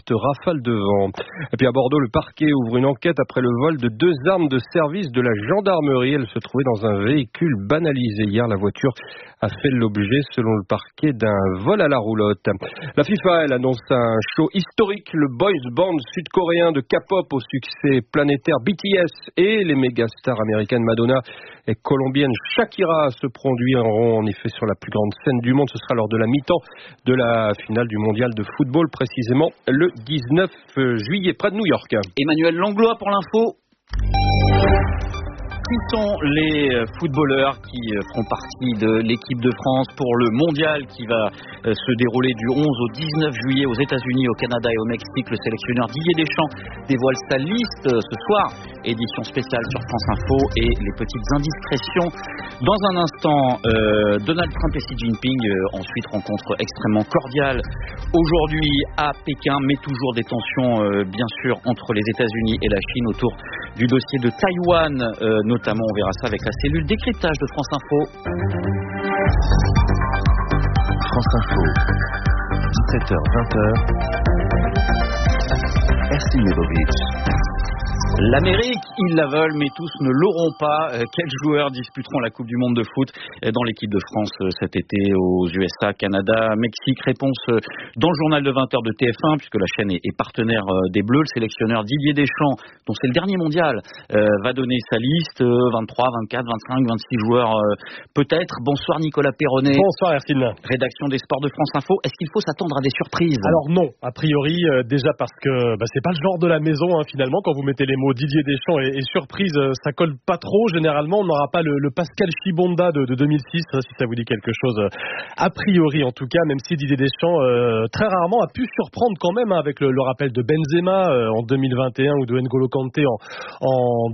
fortes rafales de vent. Et puis à Bordeaux, le parquet ouvre une enquête après le vol de 2 armes de service de la gendarmerie. Elles se trouvaient dans un véhicule banalisé. Hier, la voiture a fait l'objet, selon le parquet, d'un vol à la roulotte. La FIFA, elle annonce un show historique. Le boys band sud-coréen de K-pop au succès planétaire BTS et les méga stars américaines Madonna et colombienne Shakira se produiront en effet sur la plus grande scène du monde. Ce sera lors de la mi-temps de la finale du mondial de football, précisément le 19 juillet près de New York. Emmanuel Langlois pour l'info. Qui sont les footballeurs qui feront partie de l'équipe de France pour le mondial qui va se dérouler du 11 au 19 juillet aux États-Unis, au Canada et au Mexique? Le sélectionneur Didier Deschamps dévoile sa liste ce soir. Édition spéciale sur France Info et les petites indiscrétions. Dans un instant, Donald Trump et Xi Jinping, ensuite rencontre extrêmement cordiale aujourd'hui à Pékin, mais toujours des tensions bien sûr entre les États-Unis et la Chine autour du dossier de Taïwan, notamment on verra ça avec la cellule décryptage de France Info. France Info, 17h-20h, Ersin Lebovic. L'Amérique, ils la veulent, mais tous ne l'auront pas. Quels joueurs disputeront la Coupe du Monde de foot dans l'équipe de France cet été aux USA, Canada, Mexique? Réponse dans le journal de 20h de TF1, puisque la chaîne est partenaire des Bleus. Le sélectionneur Didier Deschamps, dont c'est le dernier mondial, va donner sa liste. 23, 24, 25, 26 joueurs peut-être. Bonsoir Nicolas Perronnet. Bonsoir Ersin. Rédaction des sports de France Info. Est-ce qu'il faut s'attendre à des surprises? Alors non, a priori, déjà parce que c'est pas le genre de la maison finalement. Quand vous mettez les mots Didier Deschamps et surprise, ça colle pas trop. Généralement, on n'aura pas le Pascal Chibonda de 2006, si ça vous dit quelque chose. A priori, en tout cas, même si Didier Deschamps très rarement a pu surprendre quand même avec le rappel de Benzema en 2021 ou de N'Golo Kanté en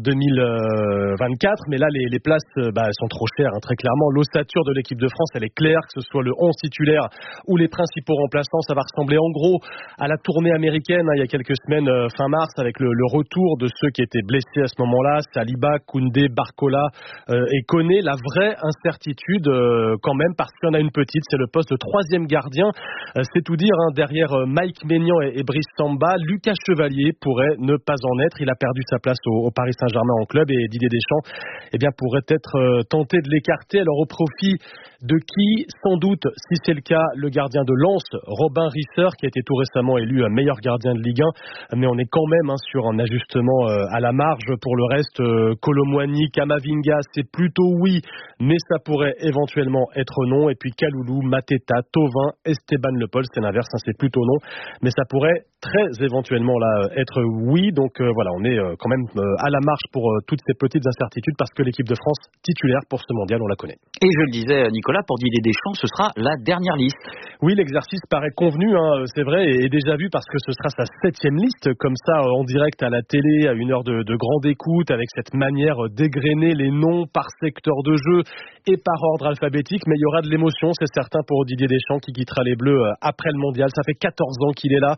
2024. Mais là, les places elles sont trop chères, très clairement. L'ossature de l'équipe de France, elle est claire, que ce soit le 11 titulaire ou les principaux remplaçants. Ça va ressembler en gros à la tournée américaine il y a quelques semaines, fin mars, avec le retour de ceux qui étaient blessés à ce moment-là, Saliba, Koundé, Barcola et Koné. La vraie incertitude quand même, parce qu'il y en a une petite, c'est le poste de troisième gardien. C'est tout dire, derrière Mike Maignan et Brice Samba, Lucas Chevalier pourrait ne pas en être. Il a perdu sa place au Paris Saint-Germain en club et Didier Deschamps pourrait être tenté de l'écarter. Alors au profit de qui? Sans doute, si c'est le cas, le gardien de Lens, Robin Risser, qui a été tout récemment élu meilleur gardien de Ligue 1. Mais on est quand même sur un ajustement à la marge. Pour le reste, Kolo Muani, Kamavinga, c'est plutôt oui, mais ça pourrait éventuellement être non. Et puis Kaloulou, Mateta, Thauvin, Esteban Le Pol, c'est l'inverse, c'est plutôt non, mais ça pourrait très éventuellement là être oui. Donc voilà, on est quand même à la marge pour toutes ces petites incertitudes, parce que l'équipe de France titulaire pour ce mondial, on la connaît. Et je le disais, Nicolas, pour Didier Deschamps, ce sera la dernière liste. Oui, l'exercice paraît convenu, c'est vrai, et déjà vu, parce que ce sera sa 7e liste, comme ça, en direct à la télé, à une heure de grande écoute, avec cette manière d'égrener les noms par secteur de jeu et par ordre alphabétique. Mais il y aura de l'émotion, c'est certain, pour Didier Deschamps, qui quittera les Bleus après le mondial. Ça fait 14 ans qu'il est là,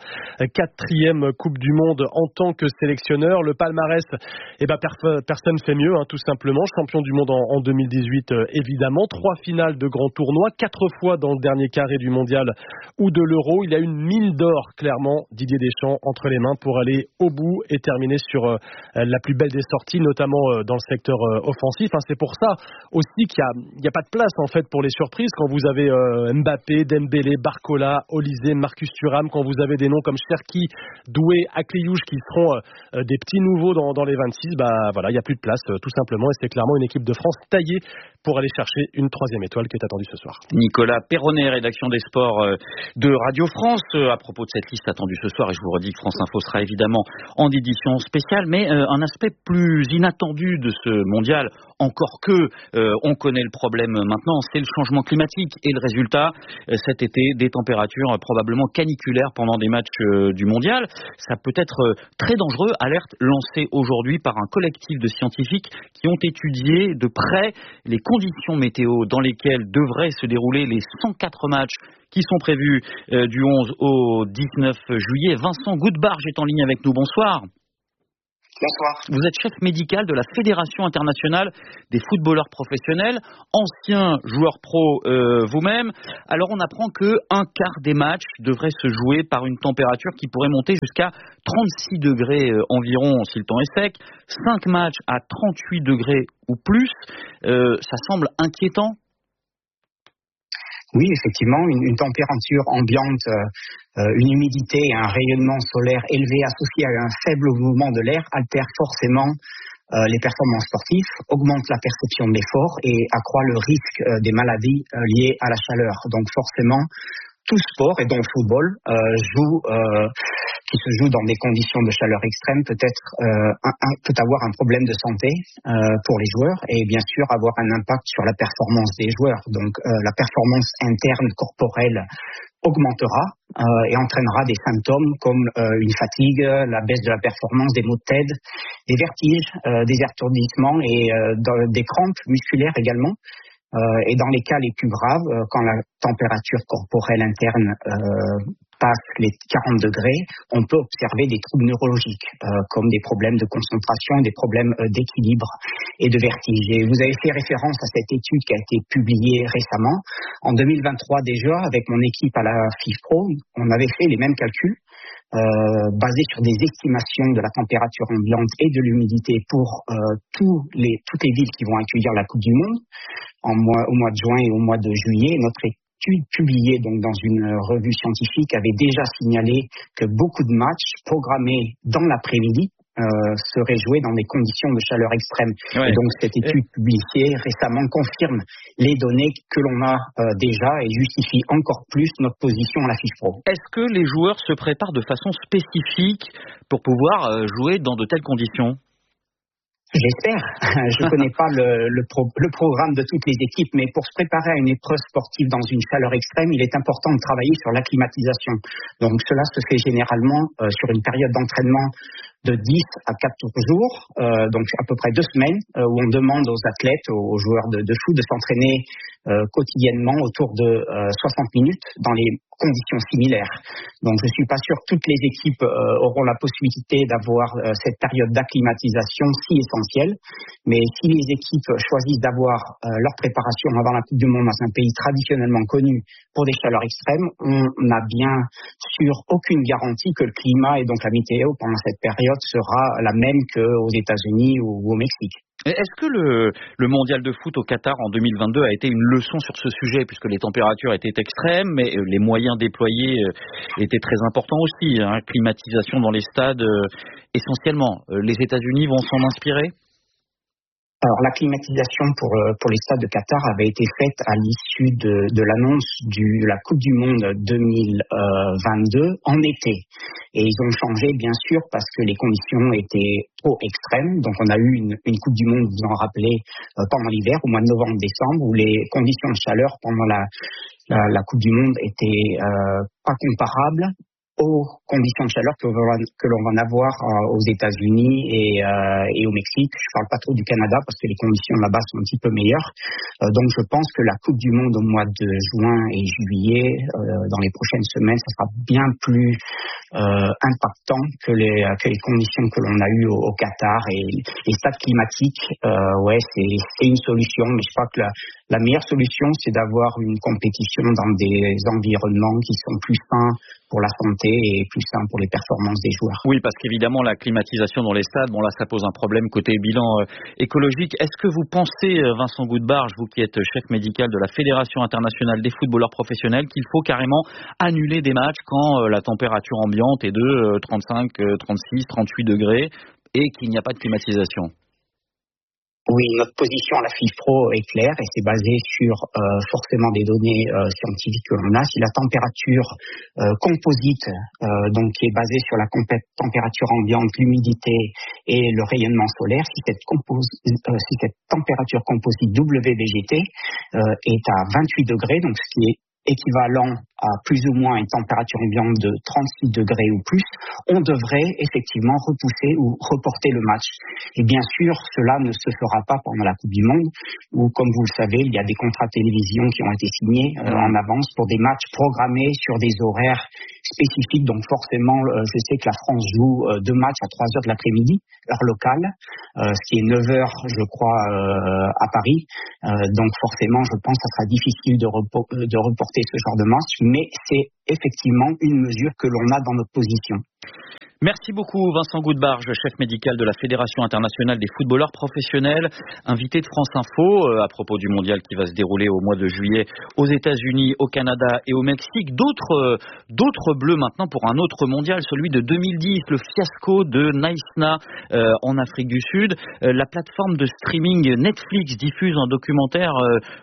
4e Coupe du Monde en tant que sélectionneur. Le palmarès, personne fait mieux, tout simplement. Champion du monde en 2018, évidemment. 3 finales de grands tournois, 4 fois dans le dernier carré du mondial ou de l'Euro. Il a une mine d'or, clairement, Didier Deschamps, entre les mains pour aller au bout et terminer sur la plus belle des sorties, notamment dans le secteur offensif. C'est pour ça aussi qu'il n'y a pas de place en fait pour les surprises. Quand vous avez Mbappé, Dembélé, Barcola, Olysée, Marcus Thuram, quand vous avez des noms comme Cherki, Doué, Akliouche qui seront des petits nouveaux dans les 26, il n'y a plus de place tout simplement, et c'est clairement une équipe de France taillée pour aller chercher une 3e étoile qui est attendue ce soir. Nicolas Perronnet, rédaction des sports de Radio France, à propos de cette liste attendue ce soir, et je vous redis que France Info sera évidemment en édition spéciale, mais un aspect plus inattendu de ce mondial, encore que on connaît le problème maintenant, c'est le changement climatique, et le résultat cet été, des températures probablement caniculaires pendant des matchs du mondial. Ça peut être très dangereux. Alerte lancée aujourd'hui par un collectif de scientifiques qui ont étudié de près les conditions météo dans lesquelles devraient se dérouler les 104 matchs qui sont prévus du 11 au 19 juillet. Vincent Goudbarge est en ligne avec nous. Bonsoir. Bonsoir. Vous êtes chef médical de la Fédération internationale des footballeurs professionnels, ancien joueur pro vous-même. Alors on apprend qu'un quart des matchs devrait se jouer par une température qui pourrait monter jusqu'à 36 degrés environ si le temps est sec. 5 matchs à 38 degrés ou plus, ça semble inquiétant. Oui, effectivement, une température ambiante, une humidité et un rayonnement solaire élevé associé à un faible mouvement de l'air altère forcément les performances sportives, augmente la perception de l'effort et accroît le risque des maladies liées à la chaleur. Donc forcément, tout sport, et dont le football, qui se joue dans des conditions de chaleur extrême, peut avoir un problème de santé pour les joueurs et bien sûr avoir un impact sur la performance des joueurs. Donc la performance interne corporelle augmentera et entraînera des symptômes comme une fatigue, la baisse de la performance, des maux de tête, des vertiges, des étourdissements et des crampes musculaires également. Et dans les cas les plus graves, quand la température corporelle interne passe les 40 degrés, on peut observer des troubles neurologiques, comme des problèmes de concentration, des problèmes d'équilibre et de vertige. Et vous avez fait référence à cette étude qui a été publiée récemment. En 2023 déjà, avec mon équipe à la FIFPro, on avait fait les mêmes calculs, basés sur des estimations de la température ambiante et de l'humidité pour toutes les villes qui vont accueillir la Coupe du Monde au mois de juin et au mois de juillet. Notre étude publiée donc dans une revue scientifique avait déjà signalé que beaucoup de matchs programmés dans l'après-midi seraient joués dans des conditions de chaleur extrême. Ouais. Et donc cette étude publiée récemment confirme les données que l'on a déjà et justifie encore plus notre position à la FIFPro. Est-ce que les joueurs se préparent de façon spécifique pour pouvoir jouer dans de telles conditions ? J'espère. Je ne connais pas le programme de toutes les équipes, mais pour se préparer à une épreuve sportive dans une chaleur extrême, il est important de travailler sur l'acclimatisation. Donc cela se fait généralement sur une période d'entraînement de 10 à 14 jours, donc à peu près 2 semaines, où on demande aux athlètes, aux joueurs de foot de s'entraîner quotidiennement autour de 60 minutes dans les conditions similaires. Donc je ne suis pas sûr que toutes les équipes auront la possibilité d'avoir cette période d'acclimatisation si essentielle, mais si les équipes choisissent d'avoir leur préparation avant la Coupe du Monde dans un pays traditionnellement connu pour des chaleurs extrêmes, on n'a bien sûr aucune garantie que le climat et donc la météo pendant cette période sera la même qu'aux États-Unis ou au Mexique. Est-ce que le mondial de foot au Qatar en 2022 a été une leçon sur ce sujet, puisque les températures étaient extrêmes, mais les moyens déployés étaient très importants aussi, hein, climatisation dans les stades essentiellement. Les États-Unis vont s'en inspirer ? Alors la climatisation pour les stades de Qatar avait été faite à l'issue de l'annonce de la Coupe du Monde 2022 en été. Et ils ont changé bien sûr parce que les conditions étaient trop extrêmes. Donc on a eu une Coupe du Monde, vous en rappelez, pendant l'hiver, au mois de novembre-décembre, où les conditions de chaleur pendant la Coupe du Monde étaient pas comparables aux conditions de chaleur que l'on va avoir aux États-Unis et au Mexique. Je ne parle pas trop du Canada parce que les conditions là-bas sont un petit peu meilleures. Donc je pense que la Coupe du Monde au mois de juin et juillet, dans les prochaines semaines, ça sera bien plus impactant que les conditions que l'on a eues au Qatar. Et les stades climatiques, c'est une solution, mais je crois que la meilleure solution, c'est d'avoir une compétition dans des environnements qui sont plus sains pour la santé et plus sains pour les performances des joueurs. Oui, parce qu'évidemment, la climatisation dans les stades, bon là, ça pose un problème côté bilan écologique. Est-ce que vous pensez, Vincent Goudbarge, vous qui êtes chef médical de la Fédération internationale des footballeurs professionnels, qu'il faut carrément annuler des matchs quand la température ambiante est de 35, 36, 38 degrés et qu'il n'y a pas de climatisation ? Oui, notre position à la FIFPro est claire et c'est basé sur forcément des données scientifiques que l'on a. Si la température composite, donc qui est basée sur la température ambiante, l'humidité et le rayonnement solaire, si cette température composite WVGT est à 28 degrés, donc ce qui est équivalent à plus ou moins une température ambiante de 36 degrés ou plus, on devrait effectivement repousser ou reporter le match. Et bien sûr, cela ne se fera pas pendant la Coupe du Monde, où, comme vous le savez, il y a des contrats de télévision qui ont été signés en avance pour des matchs programmés sur des horaires spécifiques. Donc forcément, je sais que la France joue 2 matchs à 3 heures de l'après-midi, heure locale, ce qui est 9 heures, je crois, à Paris. Donc forcément, je pense que ça sera difficile de reporter ce genre de match, mais c'est effectivement une mesure que l'on a dans notre position. Merci beaucoup Vincent Goudbarge, chef médical de la Fédération internationale des footballeurs professionnels, invité de France Info à propos du mondial qui va se dérouler au mois de juillet aux États-Unis, au Canada et au Mexique. D'autres bleus maintenant pour un autre mondial, celui de 2010, le fiasco de Naïsna en Afrique du Sud. La plateforme de streaming Netflix diffuse un documentaire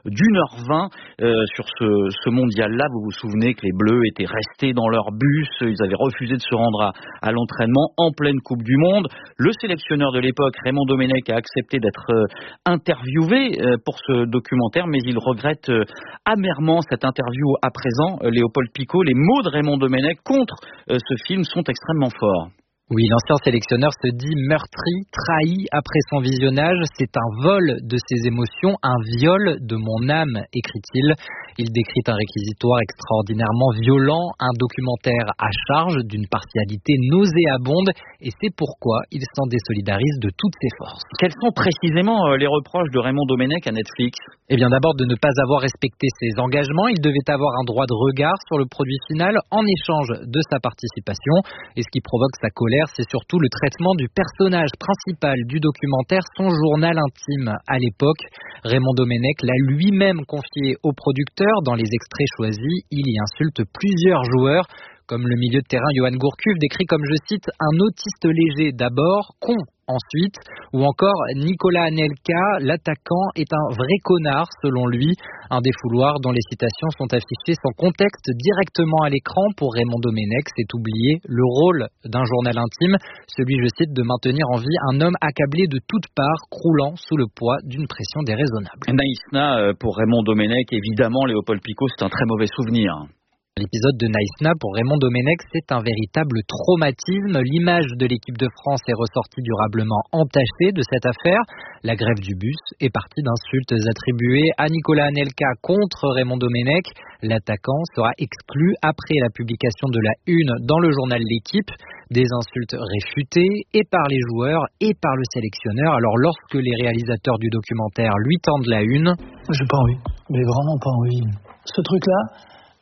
d'1h20 sur ce mondial-là. Vous vous souvenez que les Bleus étaient restés dans leur bus, ils avaient refusé de se rendre à l'entraînement en pleine Coupe du Monde. Le sélectionneur de l'époque, Raymond Domenech, a accepté d'être interviewé pour ce documentaire, mais il regrette amèrement cette interview à présent. Léopold Picaud, les mots de Raymond Domenech contre ce film sont extrêmement forts. Oui, l'ancien sélectionneur se dit meurtri, trahi après son visionnage. C'est un vol de ses émotions, un viol de mon âme, écrit-il. Il décrit un réquisitoire extraordinairement violent, un documentaire à charge d'une partialité nauséabonde, et c'est pourquoi il s'en désolidarise de toutes ses forces. Quels sont précisément les reproches de Raymond Domenech à Netflix ? Eh bien d'abord de ne pas avoir respecté ses engagements. Il devait avoir un droit de regard sur le produit final en échange de sa participation, et ce qui provoque sa colère, c'est surtout le traitement du personnage principal du documentaire, son journal intime à l'époque. Raymond Domenech l'a lui-même confié au producteur. Dans les extraits choisis, il y insulte plusieurs joueurs, comme le milieu de terrain Johan Gourcuff, décrit comme, je cite, un autiste léger d'abord, con ensuite, ou encore Nicolas Anelka, l'attaquant est un vrai connard selon lui, un défouloir dont les citations sont affichées sans contexte directement à l'écran. Pour Raymond Domenech, c'est oublier le rôle d'un journal intime, celui, je cite, de maintenir en vie un homme accablé de toutes parts, croulant sous le poids d'une pression déraisonnable. Naïsna, pour Raymond Domenech, évidemment, Léopold Picaud, c'est un très mauvais souvenir. L'épisode de Naïsna pour Raymond Domenech, c'est un véritable traumatisme. L'image de l'équipe de France est ressortie durablement entachée de cette affaire. La grève du bus est partie d'insultes attribuées à Nicolas Anelka contre Raymond Domenech. L'attaquant sera exclu après la publication de la une dans le journal L'Équipe. Des insultes réfutées et par les joueurs et par le sélectionneur. Alors lorsque les réalisateurs du documentaire lui tendent la une... J'ai pas envie, mais vraiment pas envie. Ce truc-là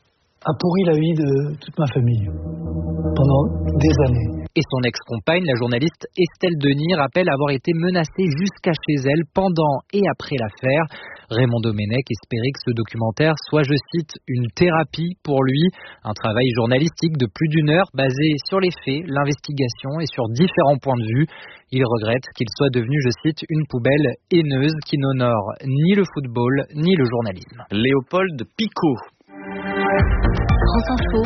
a pourri la vie de toute ma famille pendant des années. Et son ex-compagne, la journaliste Estelle Denis, rappelle avoir été menacée jusqu'à chez elle pendant et après l'affaire. Raymond Domenech espérait que ce documentaire soit, je cite, une thérapie pour lui, un travail journalistique de plus d'1 heure basé sur les faits, l'investigation et sur différents points de vue. Il regrette qu'il soit devenu, je cite, une poubelle haineuse qui n'honore ni le football ni le journalisme. Léopold Picaud. France Info,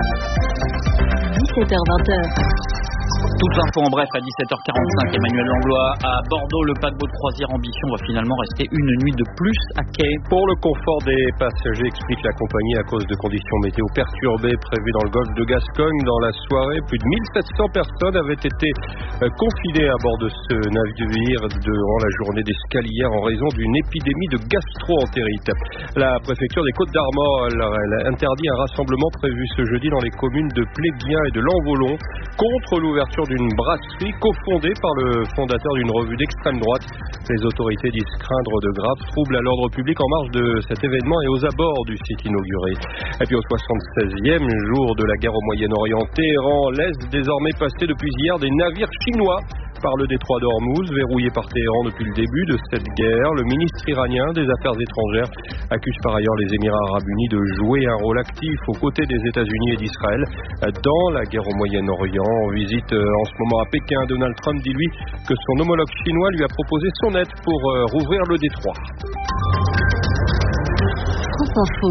17h-20h. Toute l'info en bref à 17h45. Emmanuel Langlois à Bordeaux. Le paquebot de croisière Ambition va finalement rester une nuit de plus à quai. Pour le confort des passagers, explique la compagnie, à cause de conditions météo perturbées prévues dans le golfe de Gascogne. Dans la soirée, plus de 1700 personnes avaient été confinées à bord de ce navire durant la journée d'escale hier en raison d'une épidémie de gastro-entérite. La préfecture des Côtes-d'Armor elle interdit un rassemblement prévu ce jeudi dans les communes de Plébien et de Lanvolon contre l'ouverture d'une brasserie cofondée par le fondateur d'une revue d'extrême droite. Les autorités disent craindre de graves troubles à l'ordre public en marge de cet événement et aux abords du site inauguré. Et puis au 76e jour de la guerre au Moyen-Orient, Téhéran laisse désormais passer depuis hier des navires chinois par le détroit d'Ormuz, verrouillé par Téhéran depuis le début de cette guerre. Le ministre iranien des Affaires étrangères accuse par ailleurs les Émirats arabes unis de jouer un rôle actif aux côtés des États-Unis et d'Israël dans la guerre au Moyen-Orient. En visite en ce moment à Pékin, Donald Trump dit lui que son homologue chinois lui a proposé son aide pour rouvrir le détroit. France Info.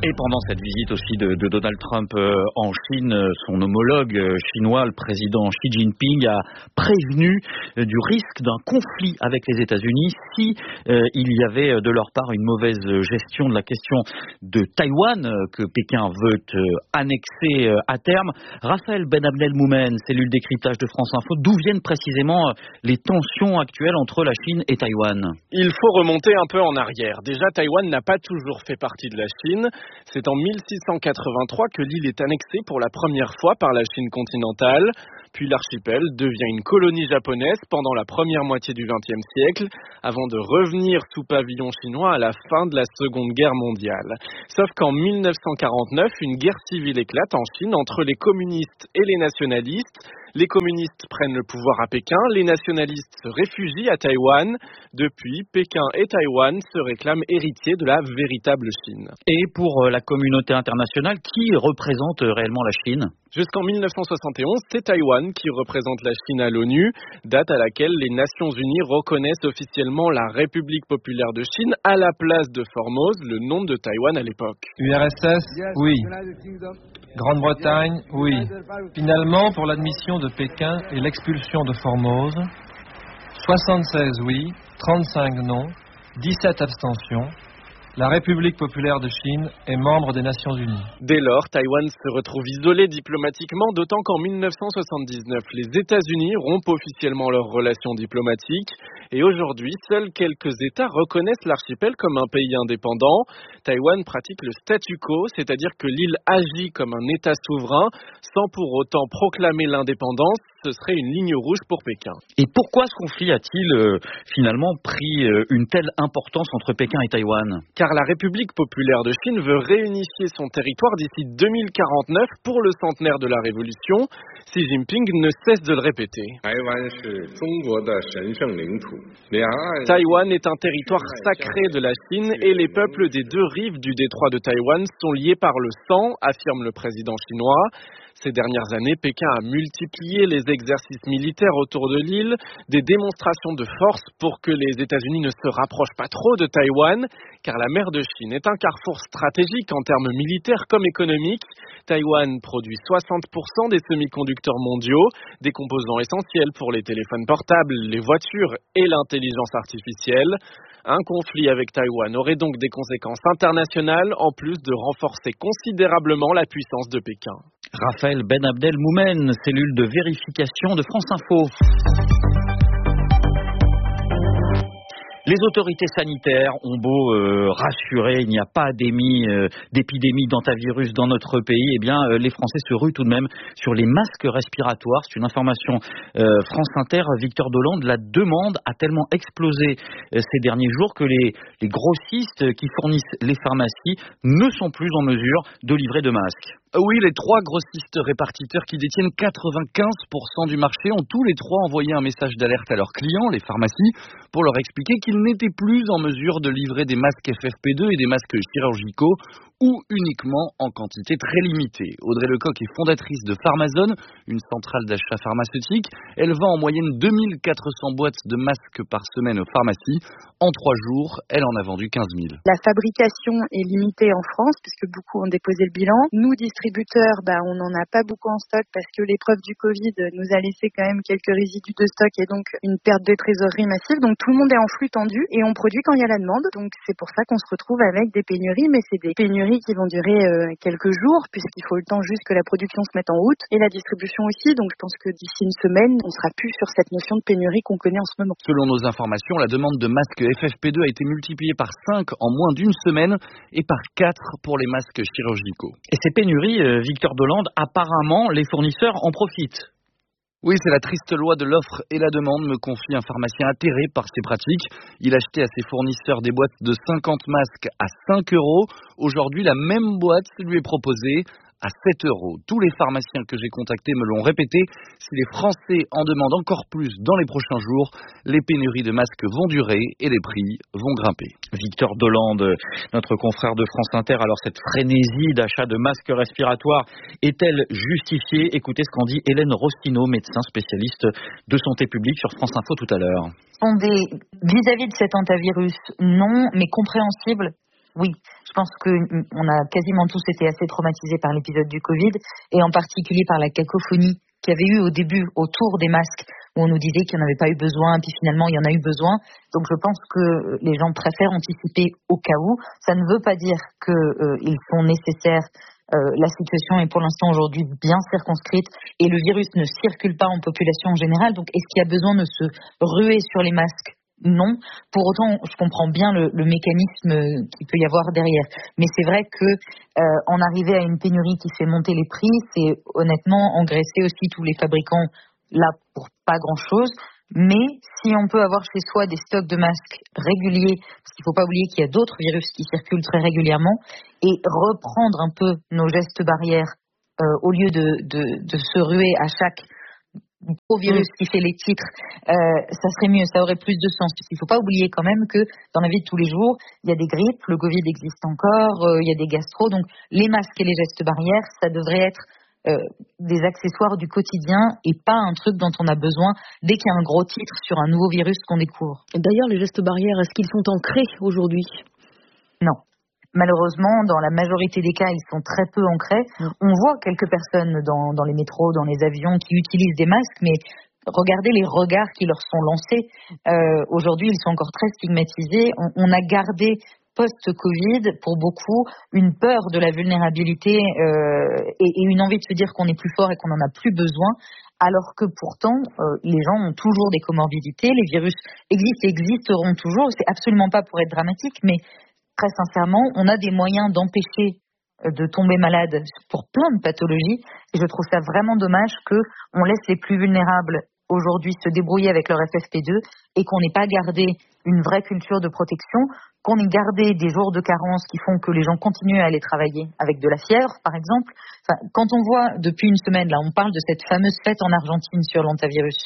Et pendant cette visite aussi de Donald Trump en Chine, son homologue chinois, le président Xi Jinping, a prévenu du risque d'un conflit avec les États-Unis si il y avait de leur part une mauvaise gestion de la question de Taïwan que Pékin veut annexer à terme. Raphaël Ben Abdelmoumen, cellule décryptage de France Info, d'où viennent précisément les tensions actuelles entre la Chine et Taïwan? Il faut remonter un peu en arrière. Déjà, Taïwan n'a pas toujours fait partie de la Chine. C'est en 1683 que l'île est annexée pour la première fois par la Chine continentale. Puis l'archipel devient une colonie japonaise pendant la première moitié du XXe siècle, avant de revenir sous pavillon chinois à la fin de la Seconde Guerre mondiale. Sauf qu'en 1949, une guerre civile éclate en Chine entre les communistes et les nationalistes. Les communistes prennent le pouvoir à Pékin, les nationalistes se réfugient à Taïwan. Depuis, Pékin et Taïwan se réclament héritiers de la véritable Chine. Et pour la communauté internationale, qui représente réellement la Chine ? Jusqu'en 1971, c'est Taïwan qui représente la Chine à l'ONU, date à laquelle les Nations Unies reconnaissent officiellement la République populaire de Chine à la place de Formose, le nom de Taïwan à l'époque. URSS, oui. Grande-Bretagne, oui. Finalement, pour l'admission de Pékin et l'expulsion de Formose, 76 oui, 35 non, 17 abstentions. La République populaire de Chine est membre des Nations Unies. Dès lors, Taïwan se retrouve isolé diplomatiquement, d'autant qu'en 1979, les États-Unis rompent officiellement leurs relations diplomatiques. Et aujourd'hui, seuls quelques États reconnaissent l'archipel comme un pays indépendant. Taïwan pratique le statu quo, c'est-à-dire que l'île agit comme un État souverain, sans pour autant proclamer l'indépendance. Ce serait une ligne rouge pour Pékin. Et pourquoi ce conflit a-t-il finalement pris une telle importance entre Pékin et Taïwan ? Car la République populaire de Chine veut réunifier son territoire d'ici 2049 pour le centenaire de la Révolution. Xi Jinping ne cesse de le répéter. Taïwan est un territoire sacré de la Chine et les peuples des deux rives du détroit de Taïwan sont liés par le sang, affirme le président chinois. Ces dernières années, Pékin a multiplié les exercices militaires autour de l'île, des démonstrations de force pour que les États-Unis ne se rapprochent pas trop de Taïwan, car la mer de Chine est un carrefour stratégique en termes militaires comme économiques. Taïwan produit 60% des semi-conducteurs mondiaux, des composants essentiels pour les téléphones portables, les voitures et l'intelligence artificielle. Un conflit avec Taïwan aurait donc des conséquences internationales, en plus de renforcer considérablement la puissance de Pékin. Raphaël Ben Abdelmoumen, cellule de vérification de France Info. Les autorités sanitaires ont beau rassurer, il n'y a pas d'épidémie d'hantavirus dans notre pays, eh bien les Français se ruent tout de même sur les masques respiratoires. C'est une information France Inter. Victor Dolande, la demande a tellement explosé ces derniers jours que les grossistes qui fournissent les pharmacies ne sont plus en mesure de livrer de masques. Oui, les trois grossistes répartiteurs qui détiennent 95% du marché ont tous les trois envoyé un message d'alerte à leurs clients, les pharmacies, pour leur expliquer qu'ils n'étaient plus en mesure de livrer des masques FFP2 et des masques chirurgicaux ou uniquement en quantité très limitée. Audrey Lecoq est fondatrice de Pharmazone, une centrale d'achat pharmaceutique. Elle vend en moyenne 2400 boîtes de masques par semaine aux pharmacies. En 3 jours, elle en a vendu 15 000. La fabrication est limitée en France puisque beaucoup ont déposé le bilan. Nous, distributeurs, on n'en a pas beaucoup en stock parce que l'épreuve du Covid nous a laissé quand même quelques résidus de stock et donc une perte de trésorerie massive. Donc tout le monde est en flux tendu et on produit quand il y a la demande. Donc c'est pour ça qu'on se retrouve avec des pénuries, mais c'est des pénuries qui vont durer quelques jours puisqu'il faut le temps juste que la production se mette en route et la distribution aussi. Donc je pense que d'ici une semaine, on sera plus sur cette notion de pénurie qu'on connaît en ce moment. Selon nos informations, la demande de masques FFP2 a été multipliée par 5 en moins d'une semaine et par 4 pour les masques chirurgicaux. Et ces pénuries, Victor Dolande, apparemment les fournisseurs en profitent. Oui, c'est la triste loi de l'offre et la demande, me confie un pharmacien atterré par ces pratiques. Il achetait à ses fournisseurs des boîtes de 50 masques à 5 €. Aujourd'hui, la même boîte lui est proposée à 7 €. Tous les pharmaciens que j'ai contactés me l'ont répété. Si les Français en demandent encore plus dans les prochains jours, les pénuries de masques vont durer et les prix vont grimper. Victor Dolande, notre confrère de France Inter, alors cette frénésie d'achat de masques respiratoires est-elle justifiée ? Écoutez ce qu'en dit Hélène Rostineau, médecin spécialiste de santé publique sur France Info tout à l'heure. Vis-à-vis de cet hantavirus, non, mais compréhensible. oui. Je pense qu'on a quasiment tous été assez traumatisés par l'épisode du Covid et en particulier par la cacophonie qu'il y avait eu au début autour des masques où on nous disait qu'il n'y en avait pas eu besoin, puis finalement il y en a eu besoin. Donc je pense que les gens préfèrent anticiper au cas où. Ça ne veut pas dire qu'ils sont nécessaires. La situation est pour l'instant aujourd'hui bien circonscrite et le virus ne circule pas en population en général. Donc est-ce qu'il y a besoin de se ruer sur les masques ? Non. Pour autant, je comprends bien le mécanisme qu'il peut y avoir derrière. Mais c'est vrai que en arriver à une pénurie qui fait monter les prix, c'est honnêtement engraisser aussi tous les fabricants là pour pas grand-chose. Mais si on peut avoir chez soi des stocks de masques réguliers, parce qu'il ne faut pas oublier qu'il y a d'autres virus qui circulent très régulièrement, et reprendre un peu nos gestes barrières au lieu de se ruer à chaque gros virus qui fait les titres, ça serait mieux, ça aurait plus de sens. Parce qu'il ne faut pas oublier quand même que dans la vie de tous les jours, il y a des grippes, le Covid existe encore, il y a des gastro, donc les masques et les gestes barrières, ça devrait être des accessoires du quotidien et pas un truc dont on a besoin dès qu'il y a un gros titre sur un nouveau virus qu'on découvre. D'ailleurs, les gestes barrières, est-ce qu'ils sont ancrés aujourd'hui ? Non. Malheureusement, dans la majorité des cas, ils sont très peu ancrés. On voit quelques personnes dans les métros, dans les avions qui utilisent des masques, mais regardez les regards qui leur sont lancés. Aujourd'hui, ils sont encore très stigmatisés. On a gardé post-Covid, pour beaucoup, une peur de la vulnérabilité et une envie de se dire qu'on est plus fort et qu'on n'en a plus besoin, alors que pourtant, les gens ont toujours des comorbidités, les virus existent et existeront toujours. C'est absolument pas pour être dramatique, mais très sincèrement, on a des moyens d'empêcher de tomber malade pour plein de pathologies. Et je trouve ça vraiment dommage qu'on laisse les plus vulnérables aujourd'hui se débrouiller avec leur FFP2 et qu'on n'ait pas gardé une vraie culture de protection, qu'on ait gardé des jours de carence qui font que les gens continuent à aller travailler avec de la fièvre, par exemple. Enfin, quand on voit depuis une semaine, là, on parle de cette fameuse fête en Argentine sur l'hantavirus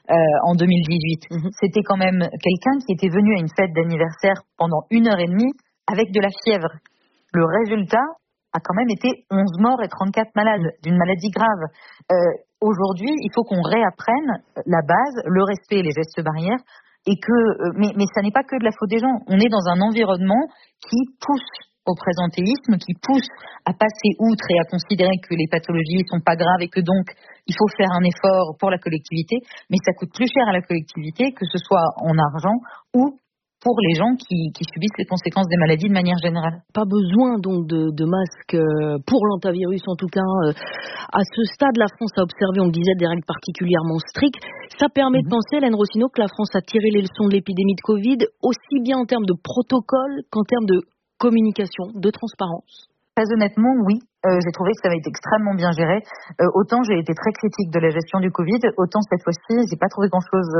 en 2018. C'était quand même quelqu'un qui était venu à une fête d'anniversaire pendant 1h30 avec de la fièvre. Le résultat a quand même été 11 morts et 34 malades d'une maladie grave. Aujourd'hui, il faut qu'on réapprenne la base, le respect et les gestes barrières, et mais ça n'est pas que de la faute des gens. On est dans un environnement qui pousse au présentéisme, qui pousse à passer outre et à considérer que les pathologies ne sont pas graves et que donc il faut faire un effort pour la collectivité, mais ça coûte plus cher à la collectivité, que ce soit en argent ou pour les gens qui subissent les conséquences des maladies de manière générale. Pas besoin donc de masques pour l'hantavirus, en tout cas. À ce stade, la France a observé, on le disait, des règles particulièrement strictes. Ça permet de penser, Hélène Rossineau, que la France a tiré les leçons de l'épidémie de Covid, aussi bien en termes de protocole qu'en termes de communication, de transparence. Très honnêtement, oui. J'ai trouvé que ça avait été extrêmement bien géré. Autant j'ai été très critique de la gestion du Covid, autant cette fois-ci, j'ai pas trouvé grand-chose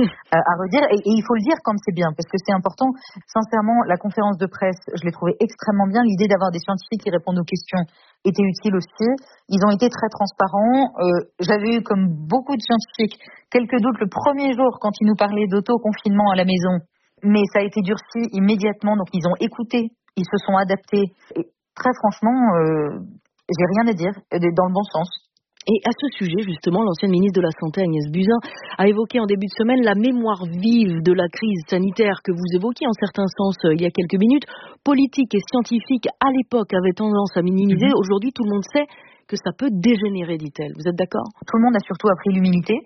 à redire. Et il faut le dire quand c'est bien, parce que c'est important. Sincèrement, la conférence de presse, je l'ai trouvée extrêmement bien. L'idée d'avoir des scientifiques qui répondent aux questions était utile aussi. Ils ont été très transparents. J'avais eu, comme beaucoup de scientifiques, quelques doutes le premier jour quand ils nous parlaient d'auto-confinement à la maison. Mais ça a été durci immédiatement, donc ils ont écouté, ils se sont adaptés. Et très franchement, j'ai rien à dire, dans le bon sens. Et à ce sujet, justement, l'ancienne ministre de la Santé, Agnès Buzyn, a évoqué en début de semaine la mémoire vive de la crise sanitaire que vous évoquiez en certains sens il y a quelques minutes. Politique et scientifique, à l'époque, avaient tendance à minimiser. Aujourd'hui, tout le monde sait que ça peut dégénérer, dit-elle. Vous êtes d'accord ? Tout le monde a surtout appris l'humilité.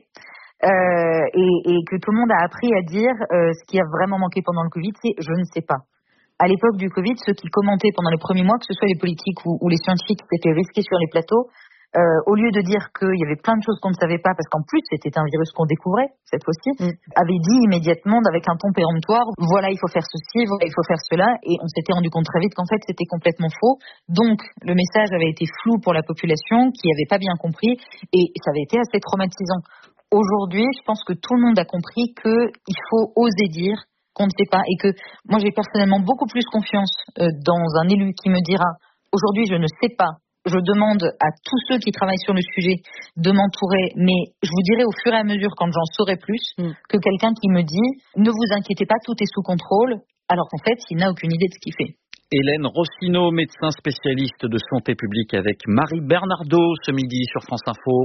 Et que tout le monde a appris à dire ce qui a vraiment manqué pendant le Covid, c'est « je ne sais pas ». À l'époque du Covid, ceux qui commentaient pendant les premiers mois, que ce soit les politiques ou les scientifiques qui s'étaient risqués sur les plateaux, au lieu de dire qu'il y avait plein de choses qu'on ne savait pas, parce qu'en plus c'était un virus qu'on découvrait cette fois-ci, avaient dit immédiatement avec un ton péremptoire, voilà il faut faire ceci, voilà il faut faire cela, et on s'était rendu compte très vite qu'en fait c'était complètement faux. Donc le message avait été flou pour la population qui n'avait pas bien compris, et ça avait été assez traumatisant. Aujourd'hui, je pense que tout le monde a compris qu'il faut oser dire qu'on ne sait pas, et que moi j'ai personnellement beaucoup plus confiance dans un élu qui me dira aujourd'hui je ne sais pas, je demande à tous ceux qui travaillent sur le sujet de m'entourer, mais je vous dirai au fur et à mesure quand j'en saurai plus, que quelqu'un qui me dit ne vous inquiétez pas, tout est sous contrôle, alors qu'en fait il n'a aucune idée de ce qu'il fait. Hélène Rossineau, médecin spécialiste de santé publique avec Marie Bernardo ce midi sur France Info.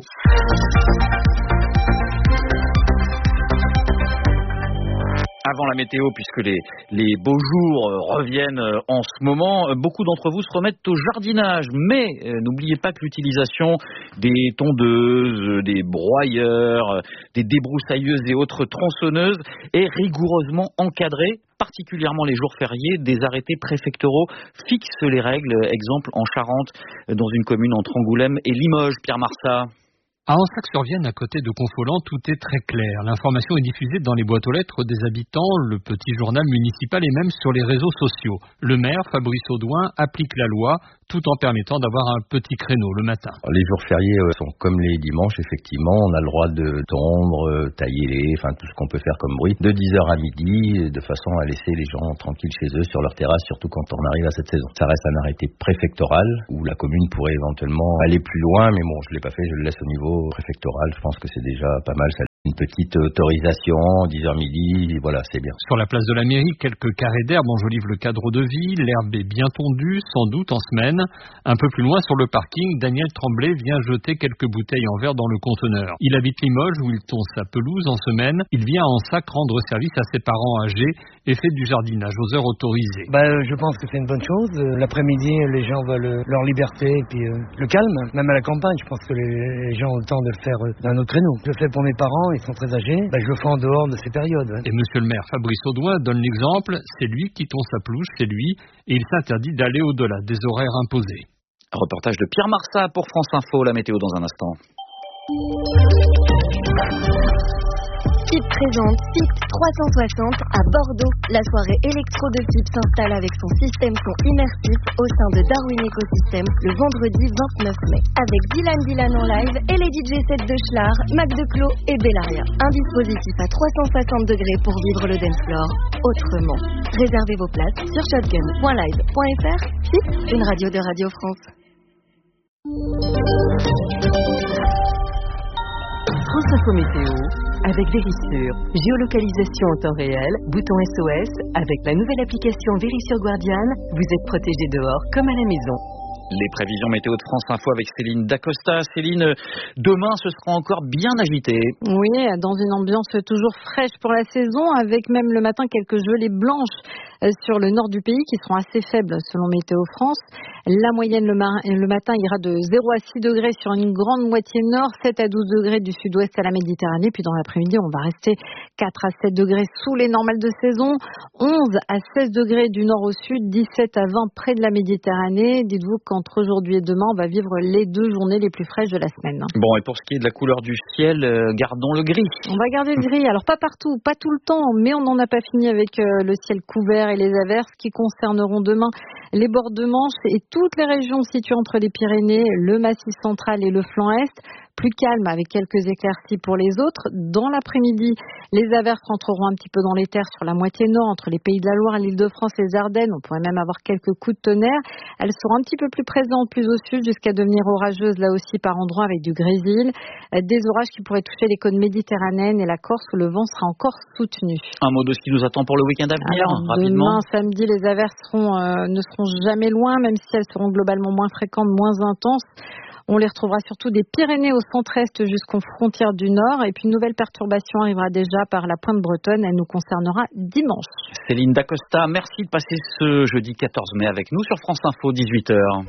avant la météo, puisque les beaux jours reviennent en ce moment, beaucoup d'entre vous se remettent au jardinage. Mais n'oubliez pas que l'utilisation des tondeuses, des broyeurs, des débroussailleuses et autres tronçonneuses est rigoureusement encadrée. Particulièrement les jours fériés, des arrêtés préfectoraux fixent les règles. Exemple en Charente, dans une commune entre Angoulême et Limoges. Pierre Marsat. À Ansac-sur-Vienne, à côté de Confolens, tout est très clair. L'information est diffusée dans les boîtes aux lettres des habitants, le petit journal municipal et même sur les réseaux sociaux. Le maire, Fabrice Audouin, applique la loi tout en permettant d'avoir un petit créneau le matin. Les jours fériés sont comme les dimanches, effectivement. On a le droit de tondre, tailler tout ce qu'on peut faire comme bruit, de 10h à midi, de façon à laisser les gens tranquilles chez eux, sur leur terrasse, surtout quand on arrive à cette saison. Ça reste un arrêté préfectoral, où la commune pourrait éventuellement aller plus loin, mais bon, je l'ai pas fait, je le laisse au niveau préfectoral. Je pense que c'est déjà pas mal. Ça une petite autorisation, 10h midi, voilà, c'est bien. Sur la place de la mairie, quelques carrés d'herbe enjolivent le cadre de vie. L'herbe est bien tondue, sans doute en semaine. Un peu plus loin, sur le parking, Daniel Tremblay vient jeter quelques bouteilles en verre dans le conteneur. Il habite Limoges, où il tonde sa pelouse en semaine. Il vient à Ansac rendre service à ses parents âgés et fait du jardinage aux heures autorisées. Je pense que c'est une bonne chose. L'après-midi, les gens veulent leur liberté et puis le calme. Même à la campagne, je pense que les gens ont le temps de le faire d'un autre créneau. Je le fais pour mes parents, ils sont très âgés. Je le fais en dehors de ces périodes. Et monsieur le maire Fabrice Audouin donne l'exemple. C'est lui qui tonde sa pelouse chez lui et il s'interdit d'aller au-delà des horaires imposés. Reportage de Pierre Marsat pour France Info. La météo dans un instant. FIP présente FIP 360 à Bordeaux. La soirée électro de FIP s'installe avec son système son immersif au sein de Darwin Ecosystem le vendredi 29 mai. Avec Dylan en live et les DJ sets de Schlar, Mac de Clos et Bellaria. Un dispositif à 360 degrés pour vivre le dance floor autrement. Réservez vos places sur shotgun.live.fr. FIP, une radio de Radio France. France Info Météo avec Vérissure. Géolocalisation en temps réel, bouton SOS. Avec la nouvelle application Vérissure Guardian, vous êtes protégé dehors comme à la maison. Les prévisions météo de France Info avec Céline Dacosta. Céline, demain ce sera encore bien agité. Oui, dans une ambiance toujours fraîche pour la saison, avec même le matin quelques gelées blanches sur le nord du pays qui seront assez faibles selon Météo France. La moyenne le matin ira de 0 à 6 degrés sur une grande moitié nord, 7 à 12 degrés du sud-ouest à la Méditerranée. Puis dans l'après-midi, on va rester 4 à 7 degrés sous les normales de saison, 11 à 16 degrés du nord au sud, 17 à 20 près de la Méditerranée. Dites-vous qu'entre aujourd'hui et demain, on va vivre les 2 journées les plus fraîches de la semaine. Bon, et pour ce qui est de la couleur du ciel, gardons le gris. On va garder le gris. Alors pas partout, pas tout le temps, mais on n'en a pas fini avec le ciel couvert et les averses qui concerneront demain les bords de Manche et toutes les régions situées entre les Pyrénées, le Massif central et le flanc est. Plus calme avec quelques éclaircies pour les autres. Dans l'après-midi, les averses rentreront un petit peu dans les terres sur la moitié nord, entre les Pays de la Loire, l'Île-de-France et les Ardennes. On pourrait même avoir quelques coups de tonnerre. Elles seront un petit peu plus présentes plus au sud jusqu'à devenir orageuses là aussi par endroits avec du grésil. Des orages qui pourraient toucher les côtes méditerranéennes et la Corse où le vent sera encore soutenu. Un mot de ce qui nous attend pour le week-end à venir, rapidement. Demain, samedi, les averses ne seront jamais loin, même si elles seront globalement moins fréquentes, moins intenses. On les retrouvera surtout des Pyrénées au centre-est jusqu'aux frontières du nord. Et puis une nouvelle perturbation arrivera déjà par la pointe bretonne. Elle nous concernera dimanche. Céline Dacosta, merci de passer ce jeudi 14 mai avec nous sur France Info, 18h.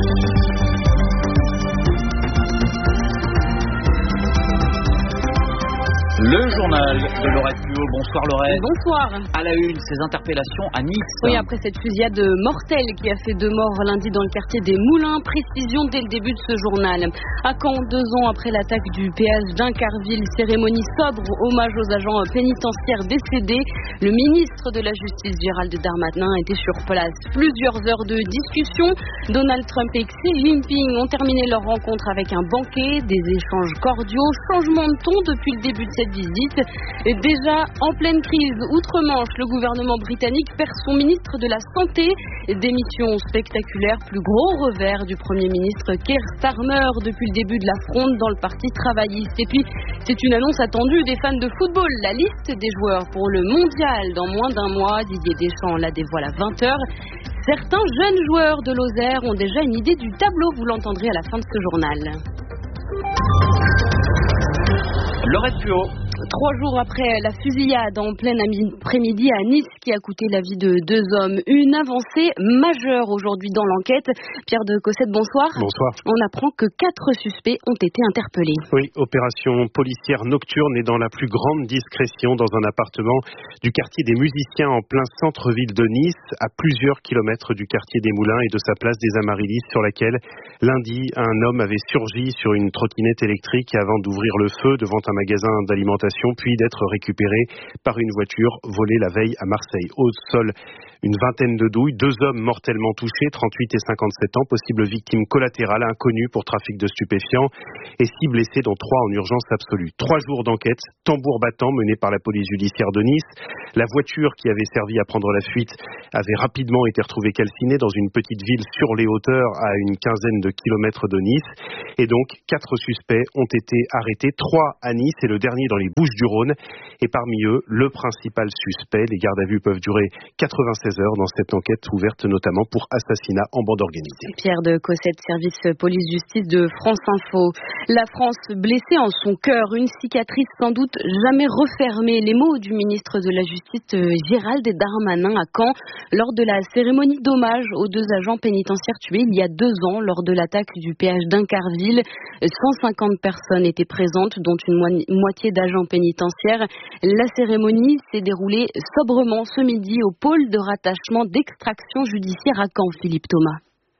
Le journal de Laurette Puot. Bonsoir Laurette. Bonsoir. À la une, ces interpellations à Nice. Oui, après cette fusillade mortelle qui a fait 2 morts lundi dans le quartier des Moulins. Précision dès le début de ce journal. À Caen, 2 ans après l'attaque du péage d'Incarville, cérémonie sobre, hommage aux agents pénitentiaires décédés. Le ministre de la Justice, Gérald Darmanin, était sur place. Plusieurs heures de discussion. Donald Trump et Xi Jinping ont terminé leur rencontre avec un banquet, des échanges cordiaux, changement de ton depuis le début de cette visite. Et déjà en pleine crise outre-Manche, le gouvernement britannique perd son ministre de la Santé. Démission spectaculaire, plus gros revers du Premier ministre Keir Starmer depuis le début de la fronde dans le parti travailliste. Et puis, c'est une annonce attendue des fans de football. La liste des joueurs pour le mondial dans moins d'un mois. Didier Deschamps la dévoile à 20h. Certains jeunes joueurs de Lozère ont déjà une idée du tableau. Vous l'entendrez à la fin de ce journal. Laurette Puot. 3 jours après la fusillade en plein après-midi à Nice qui a coûté la vie de 2 hommes. Une avancée majeure aujourd'hui dans l'enquête. Pierre de Cossette, bonsoir. Bonsoir. On apprend que 4 suspects ont été interpellés. Oui, opération policière nocturne et dans la plus grande discrétion dans un appartement du quartier des Musiciens en plein centre-ville de Nice, à plusieurs kilomètres du quartier des Moulins et de sa place des Amaryllis sur laquelle lundi un homme avait surgi sur une trottinette électrique avant d'ouvrir le feu devant un magasin d'alimentation puis d'être récupéré par une voiture volée la veille à Marseille. Au sol, une vingtaine de douilles, 2 hommes mortellement touchés, 38 et 57 ans, possibles victimes collatérales, inconnues pour trafic de stupéfiants, et 6 blessés dont 3 en urgence absolue. 3 jours d'enquête, tambour battant menée par la police judiciaire de Nice. La voiture qui avait servi à prendre la fuite avait rapidement été retrouvée calcinée dans une petite ville sur les hauteurs à une quinzaine de kilomètres de Nice. Et donc, 4 suspects ont été arrêtés, 3 à Nice et le dernier dans les Bouches-du-Rhône. Et parmi eux, le principal suspect. Les gardes à vue peuvent durer 96 heures dans cette enquête ouverte notamment pour assassinat en bande organisée. Pierre de Cossette, service police-justice de France Info. La France blessée en son cœur, une cicatrice sans doute jamais refermée. Les mots du ministre de la Justice Gérald Darmanin à Caen lors de la cérémonie d'hommage aux 2 agents pénitentiaires tués il y a 2 ans lors de l'attaque du péage d'Incarville. 150 personnes étaient présentes, dont une moitié d'agents pénitentiaires. La cérémonie s'est déroulée sobrement ce midi au pôle de rattachement d'extraction judiciaire à Caen, Philippe Thomas.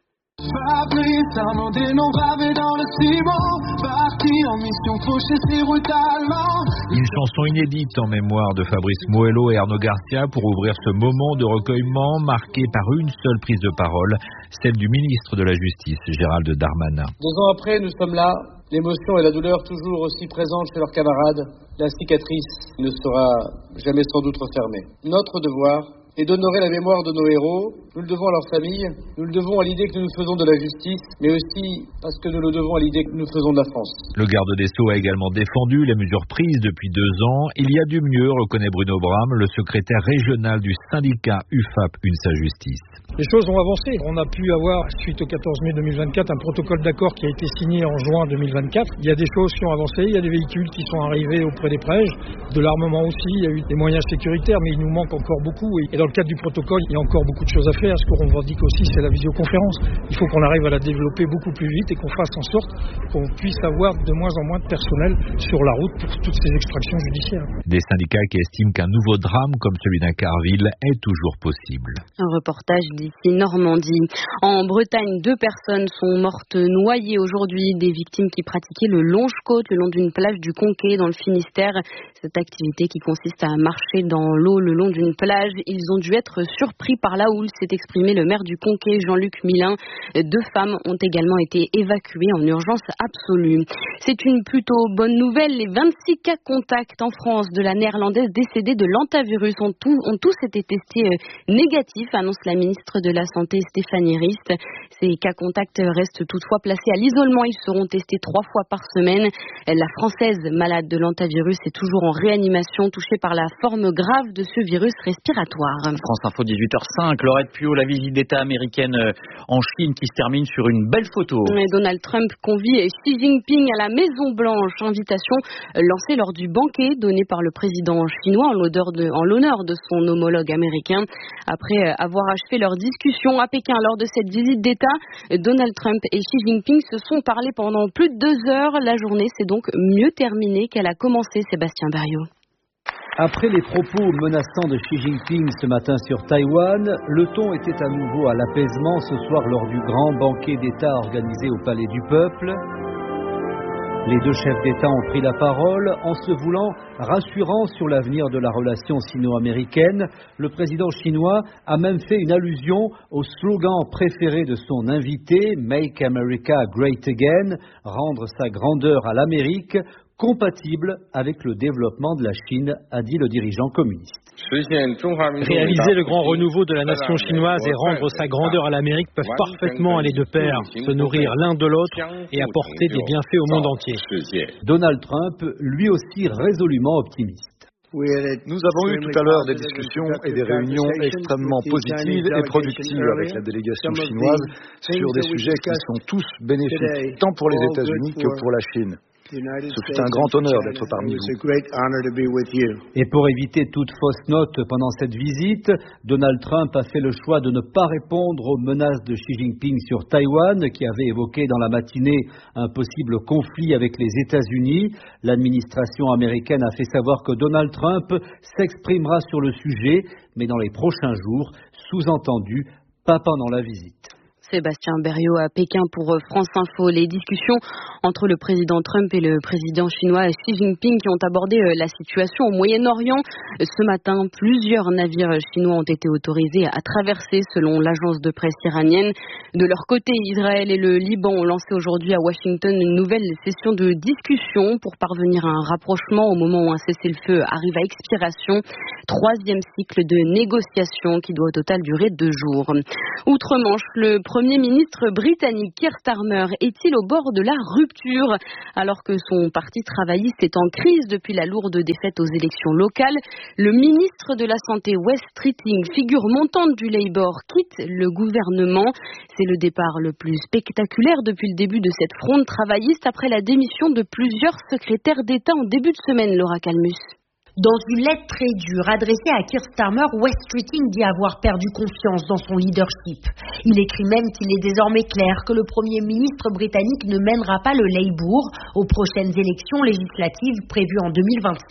Une chanson inédite en mémoire de Fabrice Moello et Arnaud Garcia pour ouvrir ce moment de recueillement marqué par une seule prise de parole, celle du ministre de la Justice, Gérald Darmanin. 2 ans après, nous sommes là, l'émotion et la douleur toujours aussi présentes chez leurs camarades. La cicatrice ne sera jamais sans doute refermée. Notre devoir est d'honorer la mémoire de nos héros. Nous le devons à leur famille, nous le devons à l'idée que nous nous faisons de la justice, mais aussi parce que nous le devons à l'idée que nous faisons de la France. Le garde des Sceaux a également défendu les mesures prises depuis 2 ans. Il y a du mieux, reconnaît Bruno Bram, le secrétaire régional du syndicat UFAP UNSA Justice. Les choses ont avancé. On a pu avoir, suite au 14 mai 2024, un protocole d'accord qui a été signé en juin 2024. Il y a des choses qui ont avancé, il y a des véhicules qui sont arrivés auprès des prêches, de l'armement aussi, il y a eu des moyens sécuritaires, mais il nous manque encore beaucoup. Et dans le cadre du protocole, il y a encore beaucoup de choses à faire. Ce qu'on revendique aussi, c'est la visioconférence. Il faut qu'on arrive à la développer beaucoup plus vite et qu'on fasse en sorte qu'on puisse avoir de moins en moins de personnel sur la route pour toutes ces extractions judiciaires. Des syndicats qui estiment qu'un nouveau drame comme celui d'Incarville est toujours possible. Un reportage d'ici Normandie. En Bretagne, 2 personnes sont mortes noyées aujourd'hui. Des victimes qui pratiquaient le longe-côte le long d'une plage du Conquet dans le Finistère. Cette activité qui consiste à marcher dans l'eau le long d'une plage. Ils ont dû être surpris par la houle, s'est exprimé le maire du Conquet, Jean-Luc Milin. 2 femmes ont également été évacuées en urgence absolue. C'est une plutôt bonne nouvelle. Les 26 cas contacts en France de la néerlandaise décédée de l'hantavirus ont tous été testés négatifs, annonce la ministre de la Santé Stéphanie Rist. Ces cas contacts restent toutefois placés à l'isolement. Ils seront testés 3 fois par semaine. La Française malade de l'hantavirus est toujours en réanimation, touchée par la forme grave de ce virus respiratoire. France Info 18h05, Laurette Puot, la visite d'État américaine en Chine qui se termine sur une belle photo. Donald Trump convie Xi Jinping à la Maison Blanche. Invitation lancée lors du banquet donné par le président chinois en l'honneur de son homologue américain. Après avoir achevé leur discussion à Pékin lors de cette visite d'État, Donald Trump et Xi Jinping se sont parlé pendant plus de 2 heures. La journée s'est donc mieux terminée qu'elle a commencé, Sébastien Berriot. Après les propos menaçants de Xi Jinping ce matin sur Taïwan, le ton était à nouveau à l'apaisement ce soir lors du grand banquet d'État organisé au Palais du Peuple. Les 2 chefs d'État ont pris la parole en se voulant rassurants sur l'avenir de la relation sino-américaine. Le président chinois a même fait une allusion au slogan préféré de son invité, Make America Great Again, rendre sa grandeur à l'Amérique, compatible avec le développement de la Chine, a dit le dirigeant communiste. Réaliser le grand renouveau de la nation chinoise et rendre sa grandeur à l'Amérique peuvent parfaitement aller de pair, se nourrir l'un de l'autre et apporter des bienfaits au monde entier. Donald Trump, lui aussi résolument optimiste. Nous avons eu tout à l'heure des discussions et des réunions extrêmement positives et productives avec la délégation chinoise sur des sujets qui sont tous bénéfiques, tant pour les États-Unis que pour la Chine. Ce fut un grand honneur d'être parmi vous. Et pour éviter toute fausse note pendant cette visite, Donald Trump a fait le choix de ne pas répondre aux menaces de Xi Jinping sur Taïwan, qui avait évoqué dans la matinée un possible conflit avec les États-Unis. L'administration américaine a fait savoir que Donald Trump s'exprimera sur le sujet, mais dans les prochains jours, sous-entendu, pas pendant la visite. Sébastien Berriot à Pékin pour France Info. Les discussions entre le président Trump et le président chinois Xi Jinping qui ont abordé la situation au Moyen-Orient. Ce matin, plusieurs navires chinois ont été autorisés à traverser selon l'agence de presse iranienne. De leur côté, Israël et le Liban ont lancé aujourd'hui à Washington une nouvelle session de discussion pour parvenir à un rapprochement au moment où un cessez-le-feu arrive à expiration. 3e cycle de négociations qui doit au total durer 2 jours. Outre-Manche, le Premier ministre britannique Keir Starmer est-il au bord de la rupture alors que son parti travailliste est en crise depuis la lourde défaite aux élections locales? Le ministre de la Santé Wes Streeting, figure montante du Labour, quitte le gouvernement. C'est le départ le plus spectaculaire depuis le début de cette fronde travailliste après la démission de plusieurs secrétaires d'État en début de semaine, Laura Calmus. Dans une lettre très dure adressée à Keir Starmer, Wes Streeting dit avoir perdu confiance dans son leadership. Il écrit même qu'il est désormais clair que le Premier ministre britannique ne mènera pas le Labour aux prochaines élections législatives prévues en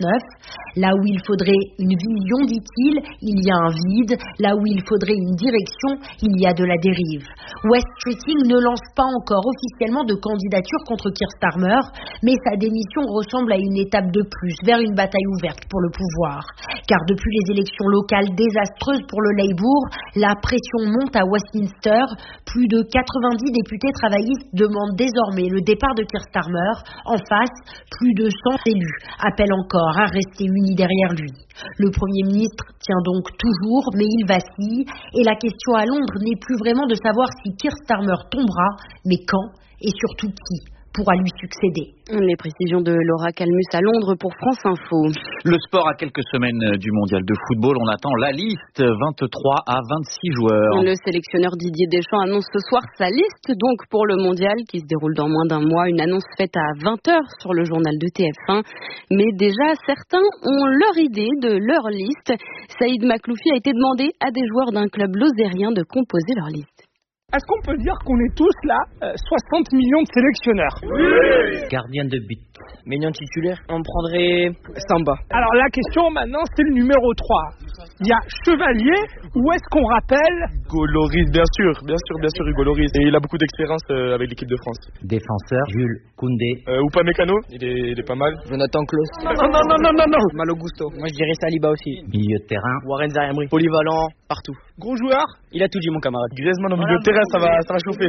2029. Là où il faudrait une vision, dit-il, il y a un vide. Là où il faudrait une direction, il y a de la dérive. Wes Streeting ne lance pas encore officiellement de candidature contre Keir Starmer, mais sa démission ressemble à une étape de plus vers une bataille ouverte pour le pouvoir. Car depuis les élections locales désastreuses pour le Labour, la pression monte à Westminster. Plus de 90 députés travaillistes demandent désormais le départ de Keir Starmer. En face, plus de 100 élus appellent encore à rester unis derrière lui. Le Premier ministre tient donc toujours, mais il vacille. Et la question à Londres n'est plus vraiment de savoir si Keir Starmer tombera, mais quand et surtout qui pourra lui succéder. Les précisions de Laura Calmus à Londres pour France Info. Le sport à quelques semaines du mondial de football, on attend la liste, 23 à 26 joueurs. Le sélectionneur Didier Deschamps annonce ce soir sa liste donc pour le mondial qui se déroule dans moins d'1 mois. Une annonce faite à 20h sur le journal de TF1. Mais déjà, certains ont leur idée de leur liste. Saïd Makloufi a été demandé à des joueurs d'un club lozérien de composer leur liste. Est-ce qu'on peut dire qu'on est tous là 60 millions de sélectionneurs? Oui. Gardien de but. Ménion titulaire. On prendrait Samba. Alors la question maintenant c'est le numéro 3. Il y a Chevalier, ou est-ce qu'on rappelle Hugo Lloris, bien sûr Hugo Lloris. Et il a beaucoup d'expérience avec l'équipe de France. Défenseur, Jules Koundé. Upamecano, il est pas mal. Jonathan Klaus. Non. Malo Gusto. Moi je dirais Saliba aussi. Milieu de terrain. Warren Zaïre-Emery. Polyvalent, partout. Gros joueur. Il a tout dit mon camarade. Griezmann au milieu de terrain, ça va chauffer.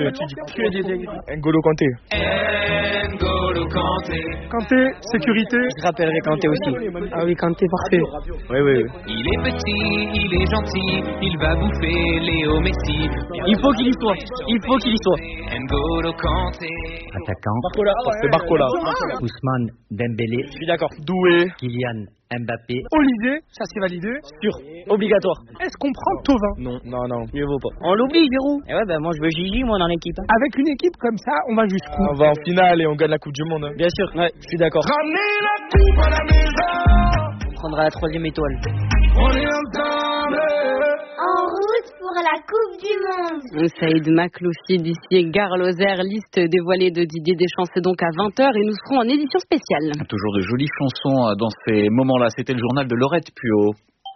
N'Golo Kanté. Kanté, sécurité. Je rappellerai Kanté aussi. Ah oui, Kanté, parfait. Oui. Il est petit, il est gentil, il va bouffer Léo Messi. Il faut qu'il y soit. N'Golo Kanté. Attaquant. Barcola. Ousmane Dembélé. Je suis d'accord. Doué. Kylian Mbappé. Olysée, ça c'est validé. Sûr, obligatoire. Est-ce qu'on prend Thauvin? Non. Mieux vaut pas. On l'oublie, Giroud. Et ouais, moi je veux Gigi, moi dans l'équipe. Avec une équipe comme ça, on va jusqu'où? On va en finale et on gagne la Coupe du Monde. Hein. Bien sûr, ouais, je suis d'accord. Ramenez la coupe à la maison. On prendra la 3e étoile. On est ensemble. En route pour la Coupe du Monde. Saïd Makloufi d'ici Gare Lozère, liste dévoilée de Didier Deschamps, c'est donc à 20h et nous serons en édition spéciale. Toujours de jolies chansons dans ces moments-là. C'était le journal de Laurette Puot.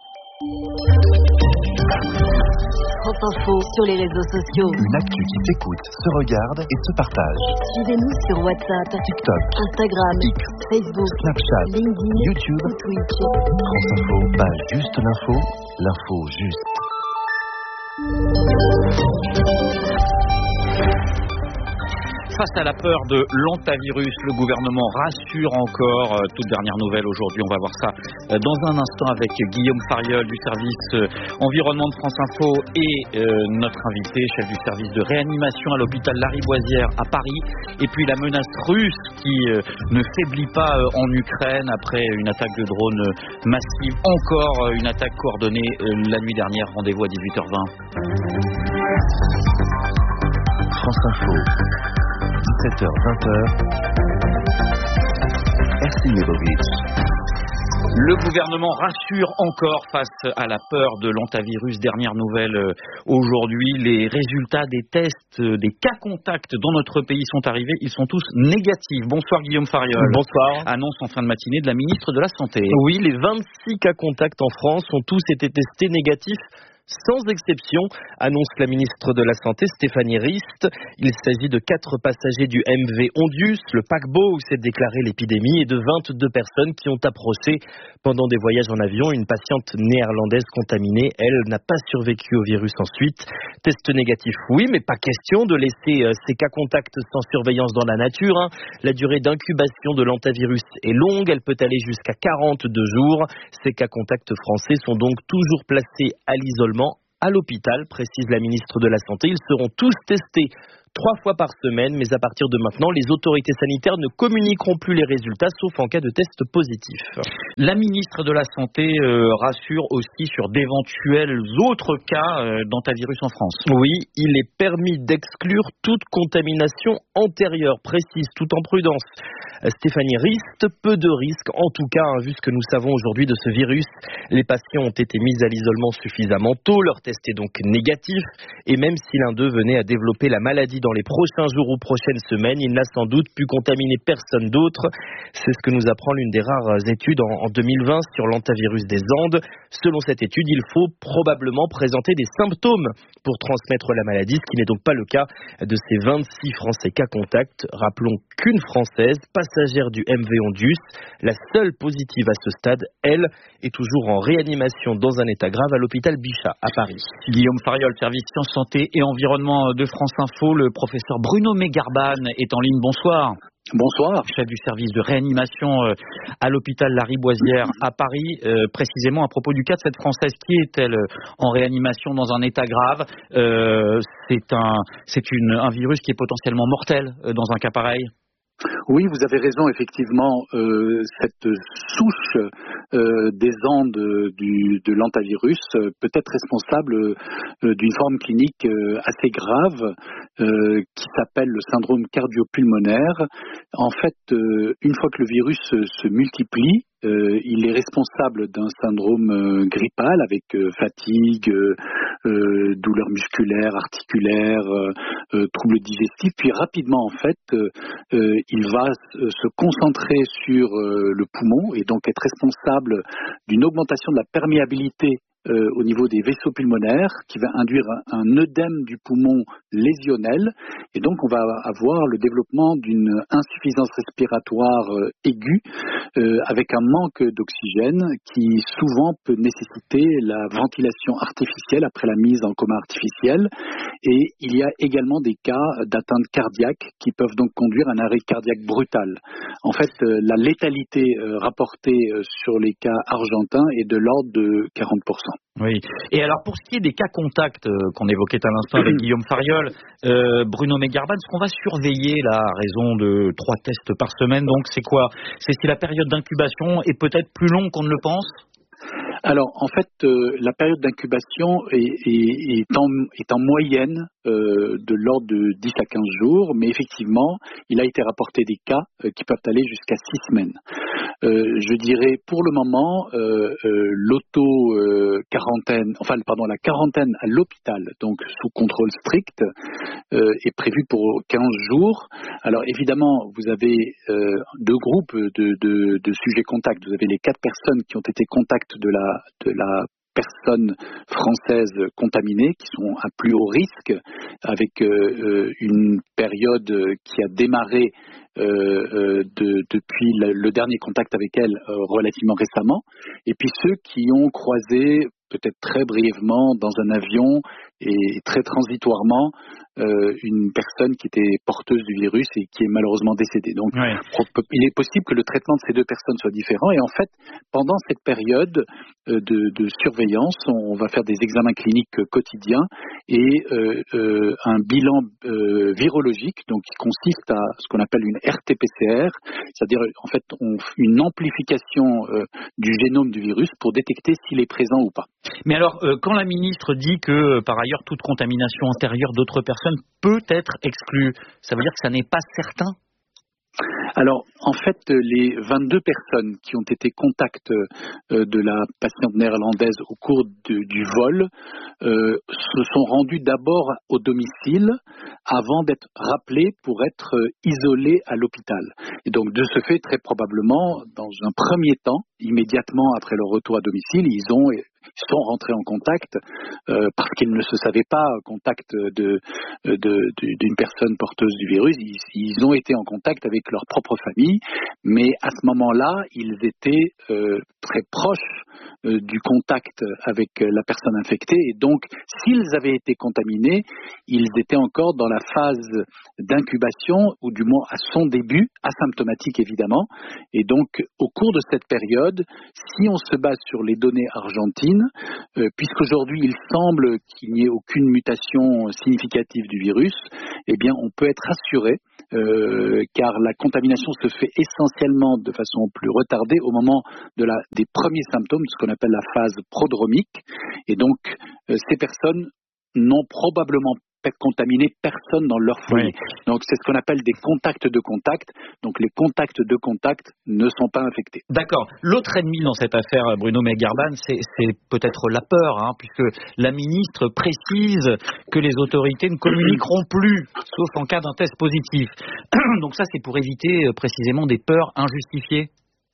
France Info sur les réseaux sociaux. Une actu qui s'écoute, se regarde et se partage. Suivez-nous sur WhatsApp, TikTok, Instagram, X, Facebook, Snapchat, LinkedIn, YouTube, Twitch. France Info, pas juste l'info juste. Face à la peur de l'hantavirus, le gouvernement rassure encore. Toute dernière nouvelle aujourd'hui, on va voir ça dans un instant avec Guillaume Fariol du service environnement de France Info et notre invité, chef du service de réanimation à l'hôpital Lariboisière à Paris. Et puis la menace russe qui ne faiblit pas en Ukraine après une attaque de drone massive. Encore une attaque coordonnée la nuit dernière. Rendez-vous à 18h20. France Info. 17h, 20h, Maximilievich. Le gouvernement rassure encore face à la peur de l'hantavirus. Dernière nouvelle aujourd'hui, les résultats des tests des cas contacts dans notre pays sont arrivés. Ils sont tous négatifs. Bonsoir Guillaume Fariol. Bonsoir. Annonce en fin de matinée de la ministre de la Santé. Oui, les 26 cas contacts en France ont tous été testés négatifs. Sans exception, annonce la ministre de la Santé Stéphanie Rist. Il s'agit de 4 passagers du MV Ondius, le paquebot où s'est déclarée l'épidémie, et de 22 personnes qui ont approché pendant des voyages en avion une patiente néerlandaise contaminée. Elle n'a pas survécu au virus ensuite. Test négatif, oui, mais pas question de laisser ces cas contacts sans surveillance dans la nature. La durée d'incubation de l'hantavirus est longue, elle peut aller jusqu'à 42 jours. Ces cas contacts français sont donc toujours placés à l'isolement à l'hôpital, précise la ministre de la Santé. Ils seront tous testés 3 fois par semaine, mais à partir de maintenant, les autorités sanitaires ne communiqueront plus les résultats, sauf en cas de test positif. La ministre de la Santé rassure aussi sur d'éventuels autres cas d'hantavirus en France. Oui, il est permis d'exclure toute contamination antérieure, précise tout en prudence Stéphanie Rist. Peu de risques, en tout cas, vu ce que nous savons aujourd'hui de ce virus. Les patients ont été mis à l'isolement suffisamment tôt, leur test est donc négatif, et même si l'un d'eux venait à développer la maladie dans les prochains jours ou prochaines semaines, il n'a sans doute pu contaminer personne d'autre. C'est ce que nous apprend l'une des rares études en 2020 sur l'hantavirus des Andes. Selon cette étude, il faut probablement présenter des symptômes pour transmettre la maladie, ce qui n'est donc pas le cas de ces 26 Français cas contact. Rappelons qu'une Française, passagère du MV Ondius, la seule positive à ce stade, elle, est toujours en réanimation dans un état grave à l'hôpital Bichat à Paris. Guillaume Fariol, service Sciences, Santé et Environnement de France Info. Le professeur Bruno Megarban est en ligne. Bonsoir. Bonsoir. Chef du service de réanimation à l'hôpital Lariboisière à Paris, précisément à propos du cas de cette Française. Qui est-elle en réanimation dans un état grave? C'est un virus qui est potentiellement mortel dans un cas pareil. Oui, vous avez raison, effectivement, cette souche des Andes de l'hantavirus peut être responsable d'une forme clinique assez grave qui s'appelle le syndrome cardio-pulmonaire. En fait, une fois que le virus se multiplie, il est responsable d'un syndrome grippal avec fatigue, douleurs musculaires, articulaires, troubles digestifs. Puis rapidement, en fait, il va se concentrer sur le poumon et donc être responsable d'une augmentation de la perméabilité au niveau des vaisseaux pulmonaires qui va induire un œdème du poumon lésionnel et donc on va avoir le développement d'une insuffisance respiratoire aiguë avec un manque d'oxygène qui souvent peut nécessiter la ventilation artificielle après la mise en coma artificiel et il y a également des cas d'atteinte cardiaque qui peuvent donc conduire à un arrêt cardiaque brutal. En fait, la létalité rapportée sur les cas argentins est de l'ordre de 40%. Oui. Et alors pour ce qui est des cas contacts qu'on évoquait à l'instant avec Guillaume Fariol, Bruno Megarban, ce qu'on va surveiller là à raison de 3 tests par semaine, donc c'est quoi? C'est si la période d'incubation est peut-être plus longue qu'on ne le pense? Alors, en fait, la période d'incubation est en moyenne de l'ordre de 10 à 15 jours, mais effectivement, il a été rapporté des cas qui peuvent aller jusqu'à 6 semaines. Je dirais, pour le moment, la quarantaine à l'hôpital, donc sous contrôle strict, est prévue pour 15 jours. Alors, évidemment, vous avez 2 groupes de sujets contacts. Vous avez les 4 personnes qui ont été contacts de la personnes françaises contaminées qui sont à plus haut risque avec une période qui a démarré depuis le dernier contact avec elle relativement récemment et puis ceux qui ont croisé peut-être très brièvement dans un avion et très transitoirement une personne qui était porteuse du virus et qui est malheureusement décédée. Donc, il est possible que le traitement de ces 2 personnes soit différent. Et en fait, pendant cette période de surveillance, on va faire des examens cliniques quotidiens et un bilan virologique, donc qui consiste à ce qu'on appelle une RT-PCR, c'est-à-dire en fait une amplification du génome du virus pour détecter s'il est présent ou pas. Mais alors, quand la ministre dit que par ailleurs toute contamination antérieure d'autres personnes peut être exclue, ça veut dire que ça n'est pas certain? Alors, en fait, les 22 personnes qui ont été contact de la patiente néerlandaise au cours du vol se sont rendues d'abord au domicile avant d'être rappelées pour être isolées à l'hôpital. Et donc, de ce fait, très probablement, dans un premier temps, immédiatement après leur retour à domicile, ils sont rentrés en contact parce qu'ils ne se savaient pas contact d'une personne porteuse du virus. Ils ont été en contact avec leur propre famille, mais à ce moment-là, ils étaient très proches du contact avec la personne infectée, et donc s'ils avaient été contaminés, ils étaient encore dans la phase d'incubation, ou du moins à son début, asymptomatique évidemment, et donc au cours de cette période, si on se base sur les données argentines, puisqu'aujourd'hui il semble qu'il n'y ait aucune mutation significative du virus, eh bien on peut être rassuré car la contamination se fait essentiellement de façon plus retardée au moment des premiers symptômes, ce qu'on appelle la phase prodromique, et donc ces personnes n'ont probablement pas contaminé personne dans leur foyer. Oui. Donc c'est ce qu'on appelle des contacts de contact. Donc les contacts de contact ne sont pas infectés. D'accord. L'autre ennemi dans cette affaire, Bruno Megherban, c'est peut-être la peur, puisque la ministre précise que les autorités ne communiqueront plus, sauf en cas d'un test positif. Donc ça, c'est pour éviter précisément des peurs injustifiées.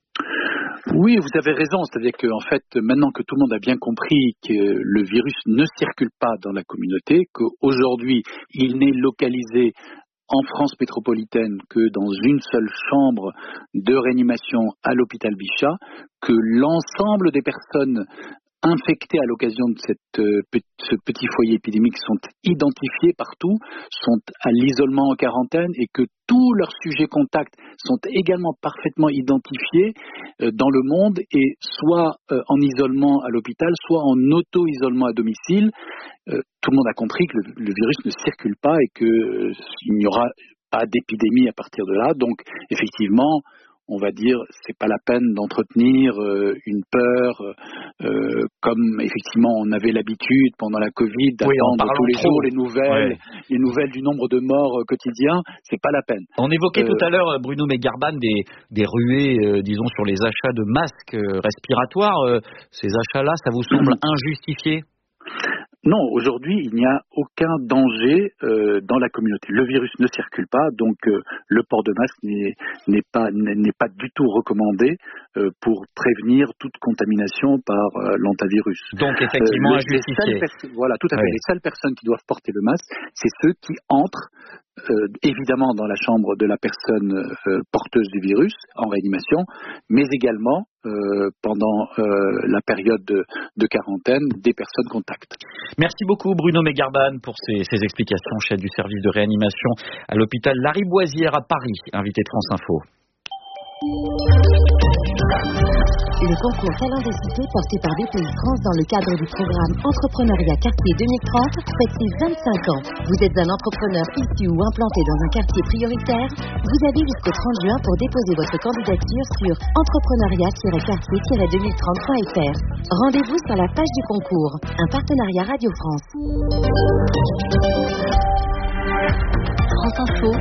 Oui, vous avez raison. C'est-à-dire qu'en fait, maintenant que tout le monde a bien compris que le virus ne circule pas dans la communauté, qu'aujourd'hui, il n'est localisé en France métropolitaine que dans une seule chambre de réanimation à l'hôpital Bichat, que l'ensemble des personnes infectés à l'occasion de ce petit foyer épidémique sont identifiés partout, sont à l'isolement en quarantaine, et que tous leurs sujets contacts sont également parfaitement identifiés dans le monde, et soit en isolement à l'hôpital, soit en auto-isolement à domicile. Tout le monde a compris que le virus ne circule pas et qu'il n'y aura pas d'épidémie à partir de là. Donc, effectivement, on va dire, c'est pas la peine d'entretenir une peur comme effectivement on avait l'habitude pendant la Covid d'attendre tous les jours les nouvelles du nombre de morts quotidiens. C'est pas la peine. On évoquait tout à l'heure, Bruno Megherban, des ruées, disons, sur les achats de masques respiratoires. Ces achats-là, ça vous semble injustifié ? Non, aujourd'hui, il n'y a aucun danger dans la communauté. Le virus ne circule pas, donc le port de masque n'est pas du tout recommandé pour prévenir toute contamination par l'hantavirus. Donc effectivement, injustifié. Voilà, tout à fait. Les seules personnes qui doivent porter le masque, c'est ceux qui entrent évidemment dans la chambre de la personne porteuse du virus en réanimation, mais également pendant la période de quarantaine des personnes contacts. Merci beaucoup Bruno Megherban pour ces explications, chef du service de réanimation à l'hôpital Lariboisière à Paris, invité de France Info. Le concours Talent des cités porté par BPI France dans le cadre du programme Entrepreneuriat Quartier 2030 fête ses 25 ans. Vous êtes un entrepreneur issu ou implanté dans un quartier prioritaire? Vous avez jusqu'au 30 juin pour déposer votre candidature sur entrepreneuriat-quartier-2030.fr. Rendez-vous sur la page du concours. Un partenariat Radio France. France Info.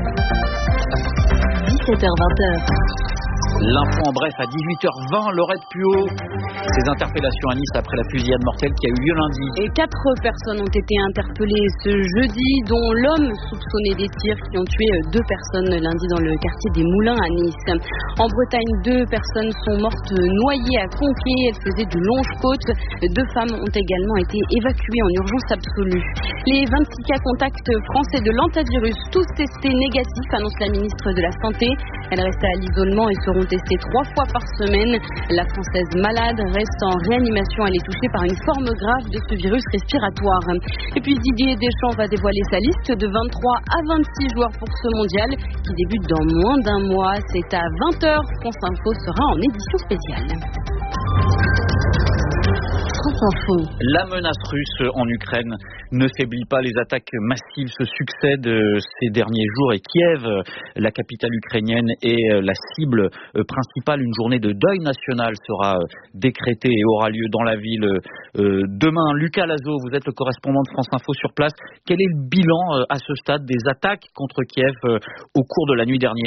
17h-20h. L'info en bref à 18h20, Laurette Puot. Ces interpellations à Nice après la fusillade mortelle qui a eu lieu lundi. Et 4 personnes ont été interpellées ce jeudi, dont l'homme soupçonné des tirs qui ont tué 2 personnes lundi dans le quartier des Moulins à Nice. En Bretagne, 2 personnes sont mortes noyées à Conquier. Elles faisaient du longe-côte. 2 femmes ont également été évacuées en urgence absolue. Les 26 cas contacts français de l'hantavirus, tous testés négatifs, annonce la ministre de la Santé. Elles restent à l'isolement et seront testées 3 fois par semaine. La Française malade reste en réanimation. Elle est touchée par une forme grave de ce virus respiratoire. Et puis Didier Deschamps va dévoiler sa liste de 23 à 26 joueurs pour ce mondial qui débute dans moins d'un mois. C'est à 20h. France Info sera en édition spéciale. La menace russe en Ukraine ne faiblit pas. Les attaques massives se succèdent ces derniers jours et Kiev, la capitale ukrainienne, est la cible principale. Une journée de deuil national sera décrétée et aura lieu dans la ville demain. Lucas Lazo, vous êtes le correspondant de France Info sur place. Quel est le bilan à ce stade des attaques contre Kiev au cours de la nuit dernière ?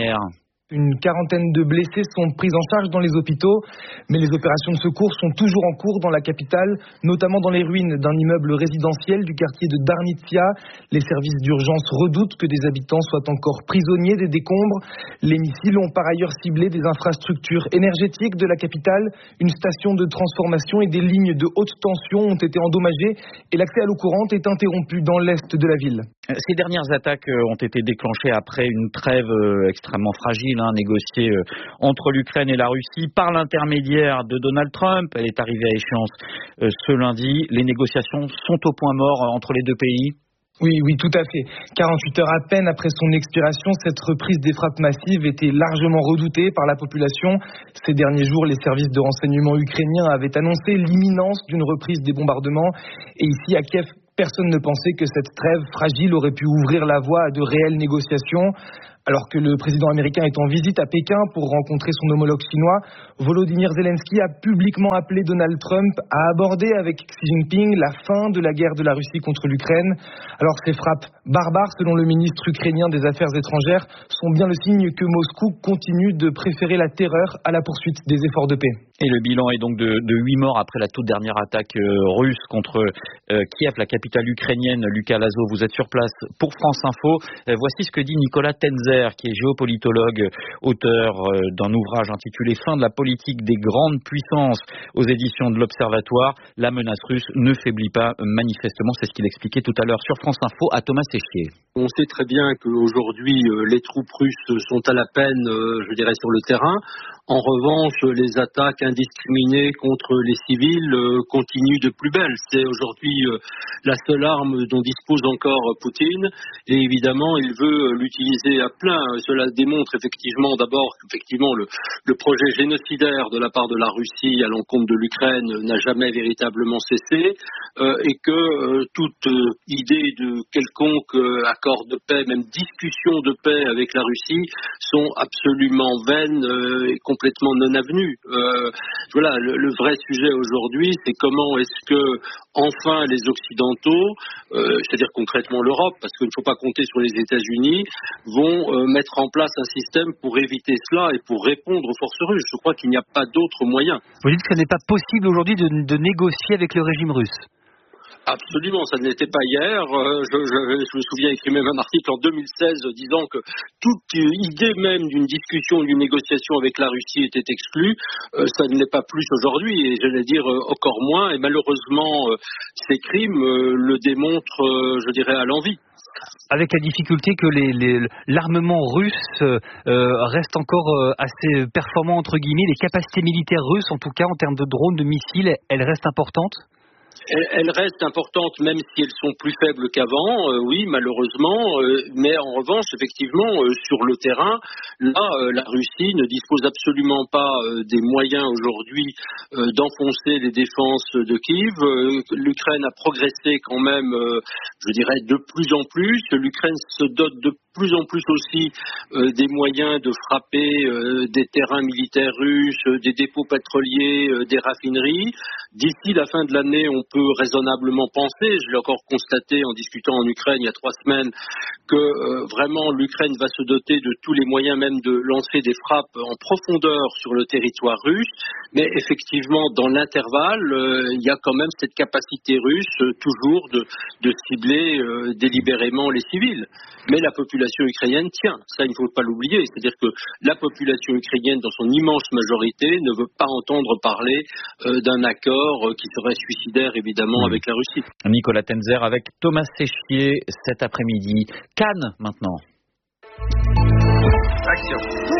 Une quarantaine de blessés sont pris en charge dans les hôpitaux, mais les opérations de secours sont toujours en cours dans la capitale, notamment dans les ruines d'un immeuble résidentiel du quartier de Darnitsia. Les services d'urgence redoutent que des habitants soient encore prisonniers des décombres. Les missiles ont par ailleurs ciblé des infrastructures énergétiques de la capitale. Une station de transformation et des lignes de haute tension ont été endommagées et l'accès à l'eau courante est interrompu dans l'est de la ville. Ces dernières attaques ont été déclenchées après une trêve extrêmement fragile, négociée entre l'Ukraine et la Russie par l'intermédiaire de Donald Trump. Elle est arrivée à échéance ce lundi. Les négociations sont au point mort entre les deux pays. Oui, tout à fait. 48 heures à peine après son expiration, cette reprise des frappes massives était largement redoutée par la population. Ces derniers jours, les services de renseignement ukrainiens avaient annoncé l'imminence d'une reprise des bombardements. Et ici, à Kiev, personne ne pensait que cette trêve fragile aurait pu ouvrir la voie à de réelles négociations. Alors que le président américain est en visite à Pékin pour rencontrer son homologue chinois, Volodymyr Zelensky a publiquement appelé Donald Trump à aborder avec Xi Jinping la fin de la guerre de la Russie contre l'Ukraine. Alors ces frappes barbares, selon le ministre ukrainien des Affaires étrangères, sont bien le signe que Moscou continue de préférer la terreur à la poursuite des efforts de paix. Et le bilan est donc de 8 morts après la toute dernière attaque russe contre Kiev, la capitale ukrainienne. Lucas Lazo, vous êtes sur place pour France Info. Voici ce que dit Nicolas Tenzer, qui est géopolitologue, auteur d'un ouvrage intitulé « Fin de la politique des grandes puissances » aux éditions de l'Observatoire. La menace russe ne faiblit pas manifestement, c'est ce qu'il expliquait tout à l'heure sur France Info à Thomas Séchier. On sait très bien qu'aujourd'hui, les troupes russes sont à la peine, sur le terrain. En revanche, les attaques indiscriminées contre les civils continuent de plus belle. C'est aujourd'hui la seule arme dont dispose encore Poutine. Et évidemment, il veut l'utiliser à plein. Cela démontre effectivement le projet génocidaire de la part de la Russie à l'encontre de l'Ukraine n'a jamais véritablement cessé. Et que toute idée de quelconque accord de paix, même discussion de paix avec la Russie, sont absolument vaines et complètement non avenues. Le vrai sujet aujourd'hui, c'est comment est-ce que enfin les Occidentaux, c'est-à-dire concrètement l'Europe, parce qu'il ne faut pas compter sur les États-Unis, vont mettre en place un système pour éviter cela et pour répondre aux forces russes. Je crois qu'il n'y a pas d'autre moyen. Vous dites que ce n'est pas possible aujourd'hui de négocier avec le régime russe? Absolument, ça ne l'était pas hier. Je me souviens écrit même un article en 2016 disant que toute idée même d'une discussion, d'une négociation avec la Russie était exclue. Ça ne l'est pas plus aujourd'hui et j'allais dire encore moins. Et malheureusement, ces crimes le démontrent, à l'envi. Avec la difficulté que l'armement russe reste encore assez performant, entre guillemets, les capacités militaires russes, en tout cas en termes de drones, de missiles, elles restent importantes? Elles restent importantes même si elles sont plus faibles qu'avant, oui malheureusement, mais en revanche effectivement sur le terrain, là la Russie ne dispose absolument pas des moyens aujourd'hui d'enfoncer les défenses de Kiev. L'Ukraine a progressé quand même, de plus en plus. L'Ukraine se dote de plus en plus aussi des moyens de frapper des terrains militaires russes, des dépôts pétroliers, des raffineries. D'ici la fin de l'année, on peut raisonnablement penser, je l'ai encore constaté en discutant en Ukraine il y a 3 semaines, que vraiment l'Ukraine va se doter de tous les moyens même de lancer des frappes en profondeur sur le territoire russe. Mais effectivement, dans l'intervalle, il y a quand même cette capacité russe toujours de cibler délibérément les civils. Mais la population ukrainienne tient, ça il ne faut pas l'oublier. C'est-à-dire que la population ukrainienne, dans son immense majorité, ne veut pas entendre parler d'un accord qui serait suicidaire évidemment avec la Russie. Nicolas Tenzer avec Thomas Séchier cet après-midi. Cannes maintenant. Action.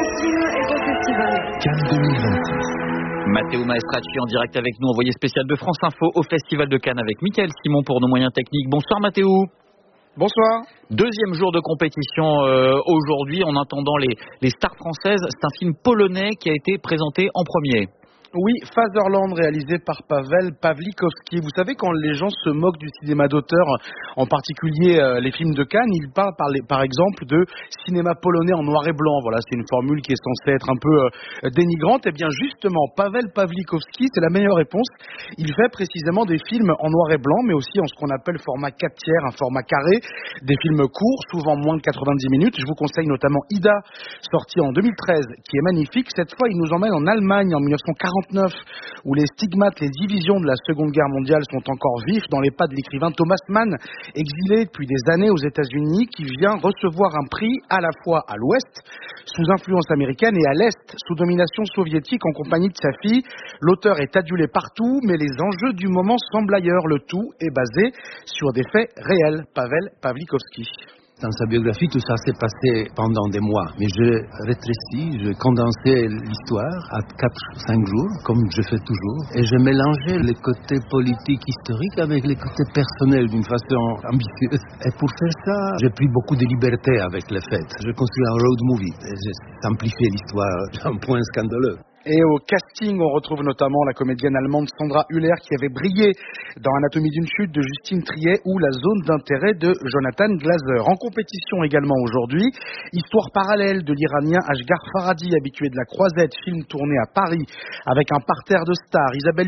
Cannes 2026. Matteo Maestracci en direct avec nous, envoyé spécial de France Info au Festival de Cannes avec Michael Simon pour nos moyens techniques. Bonsoir Matteo. Bonsoir. Deuxième jour de compétition aujourd'hui en attendant les stars françaises. C'est un film polonais qui a été présenté en premier. Oui, Fatherland, réalisé par Paweł Pawlikowski. Vous savez, quand les gens se moquent du cinéma d'auteur, en particulier les films de Cannes, ils parlent par exemple de cinéma polonais en noir et blanc. Voilà, c'est une formule qui est censée être un peu dénigrante. Eh bien, justement, Paweł Pawlikowski, c'est la meilleure réponse. Il fait précisément des films en noir et blanc, mais aussi en ce qu'on appelle format 4/3, un format carré, des films courts, souvent moins de 90 minutes. Je vous conseille notamment Ida, sorti en 2013, qui est magnifique. Cette fois, il nous emmène en Allemagne en 1949, où les stigmates, les divisions de la Seconde Guerre mondiale sont encore vifs dans les pas de l'écrivain Thomas Mann, exilé depuis des années aux États-Unis, qui vient recevoir un prix à la fois à l'ouest, sous influence américaine, et à l'est, sous domination soviétique, en compagnie de sa fille. L'auteur est adulé partout, mais les enjeux du moment semblent ailleurs. Le tout est basé sur des faits réels. Paweł Pawlikowski. Dans sa biographie, tout ça s'est passé pendant des mois. Mais je rétrécis, je condensais l'histoire à 4-5 jours, comme je fais toujours. Et je mélangeais les côtés politiques historiques avec les côtés personnels d'une façon ambitieuse. Et pour faire ça, j'ai pris beaucoup de liberté avec les faits. Je construis un road movie. Et j'ai simplifié l'histoire à un point scandaleux. Et au casting, on retrouve notamment la comédienne allemande Sandra Hüller qui avait brillé dans Anatomie d'une chute de Justine Triet ou La zone d'intérêt de Jonathan Glazer. En compétition également aujourd'hui, Histoire parallèle de l'Iranien Ashghar Farhadi, habitué de la Croisette, film tourné à Paris avec un parterre de stars. Isabelle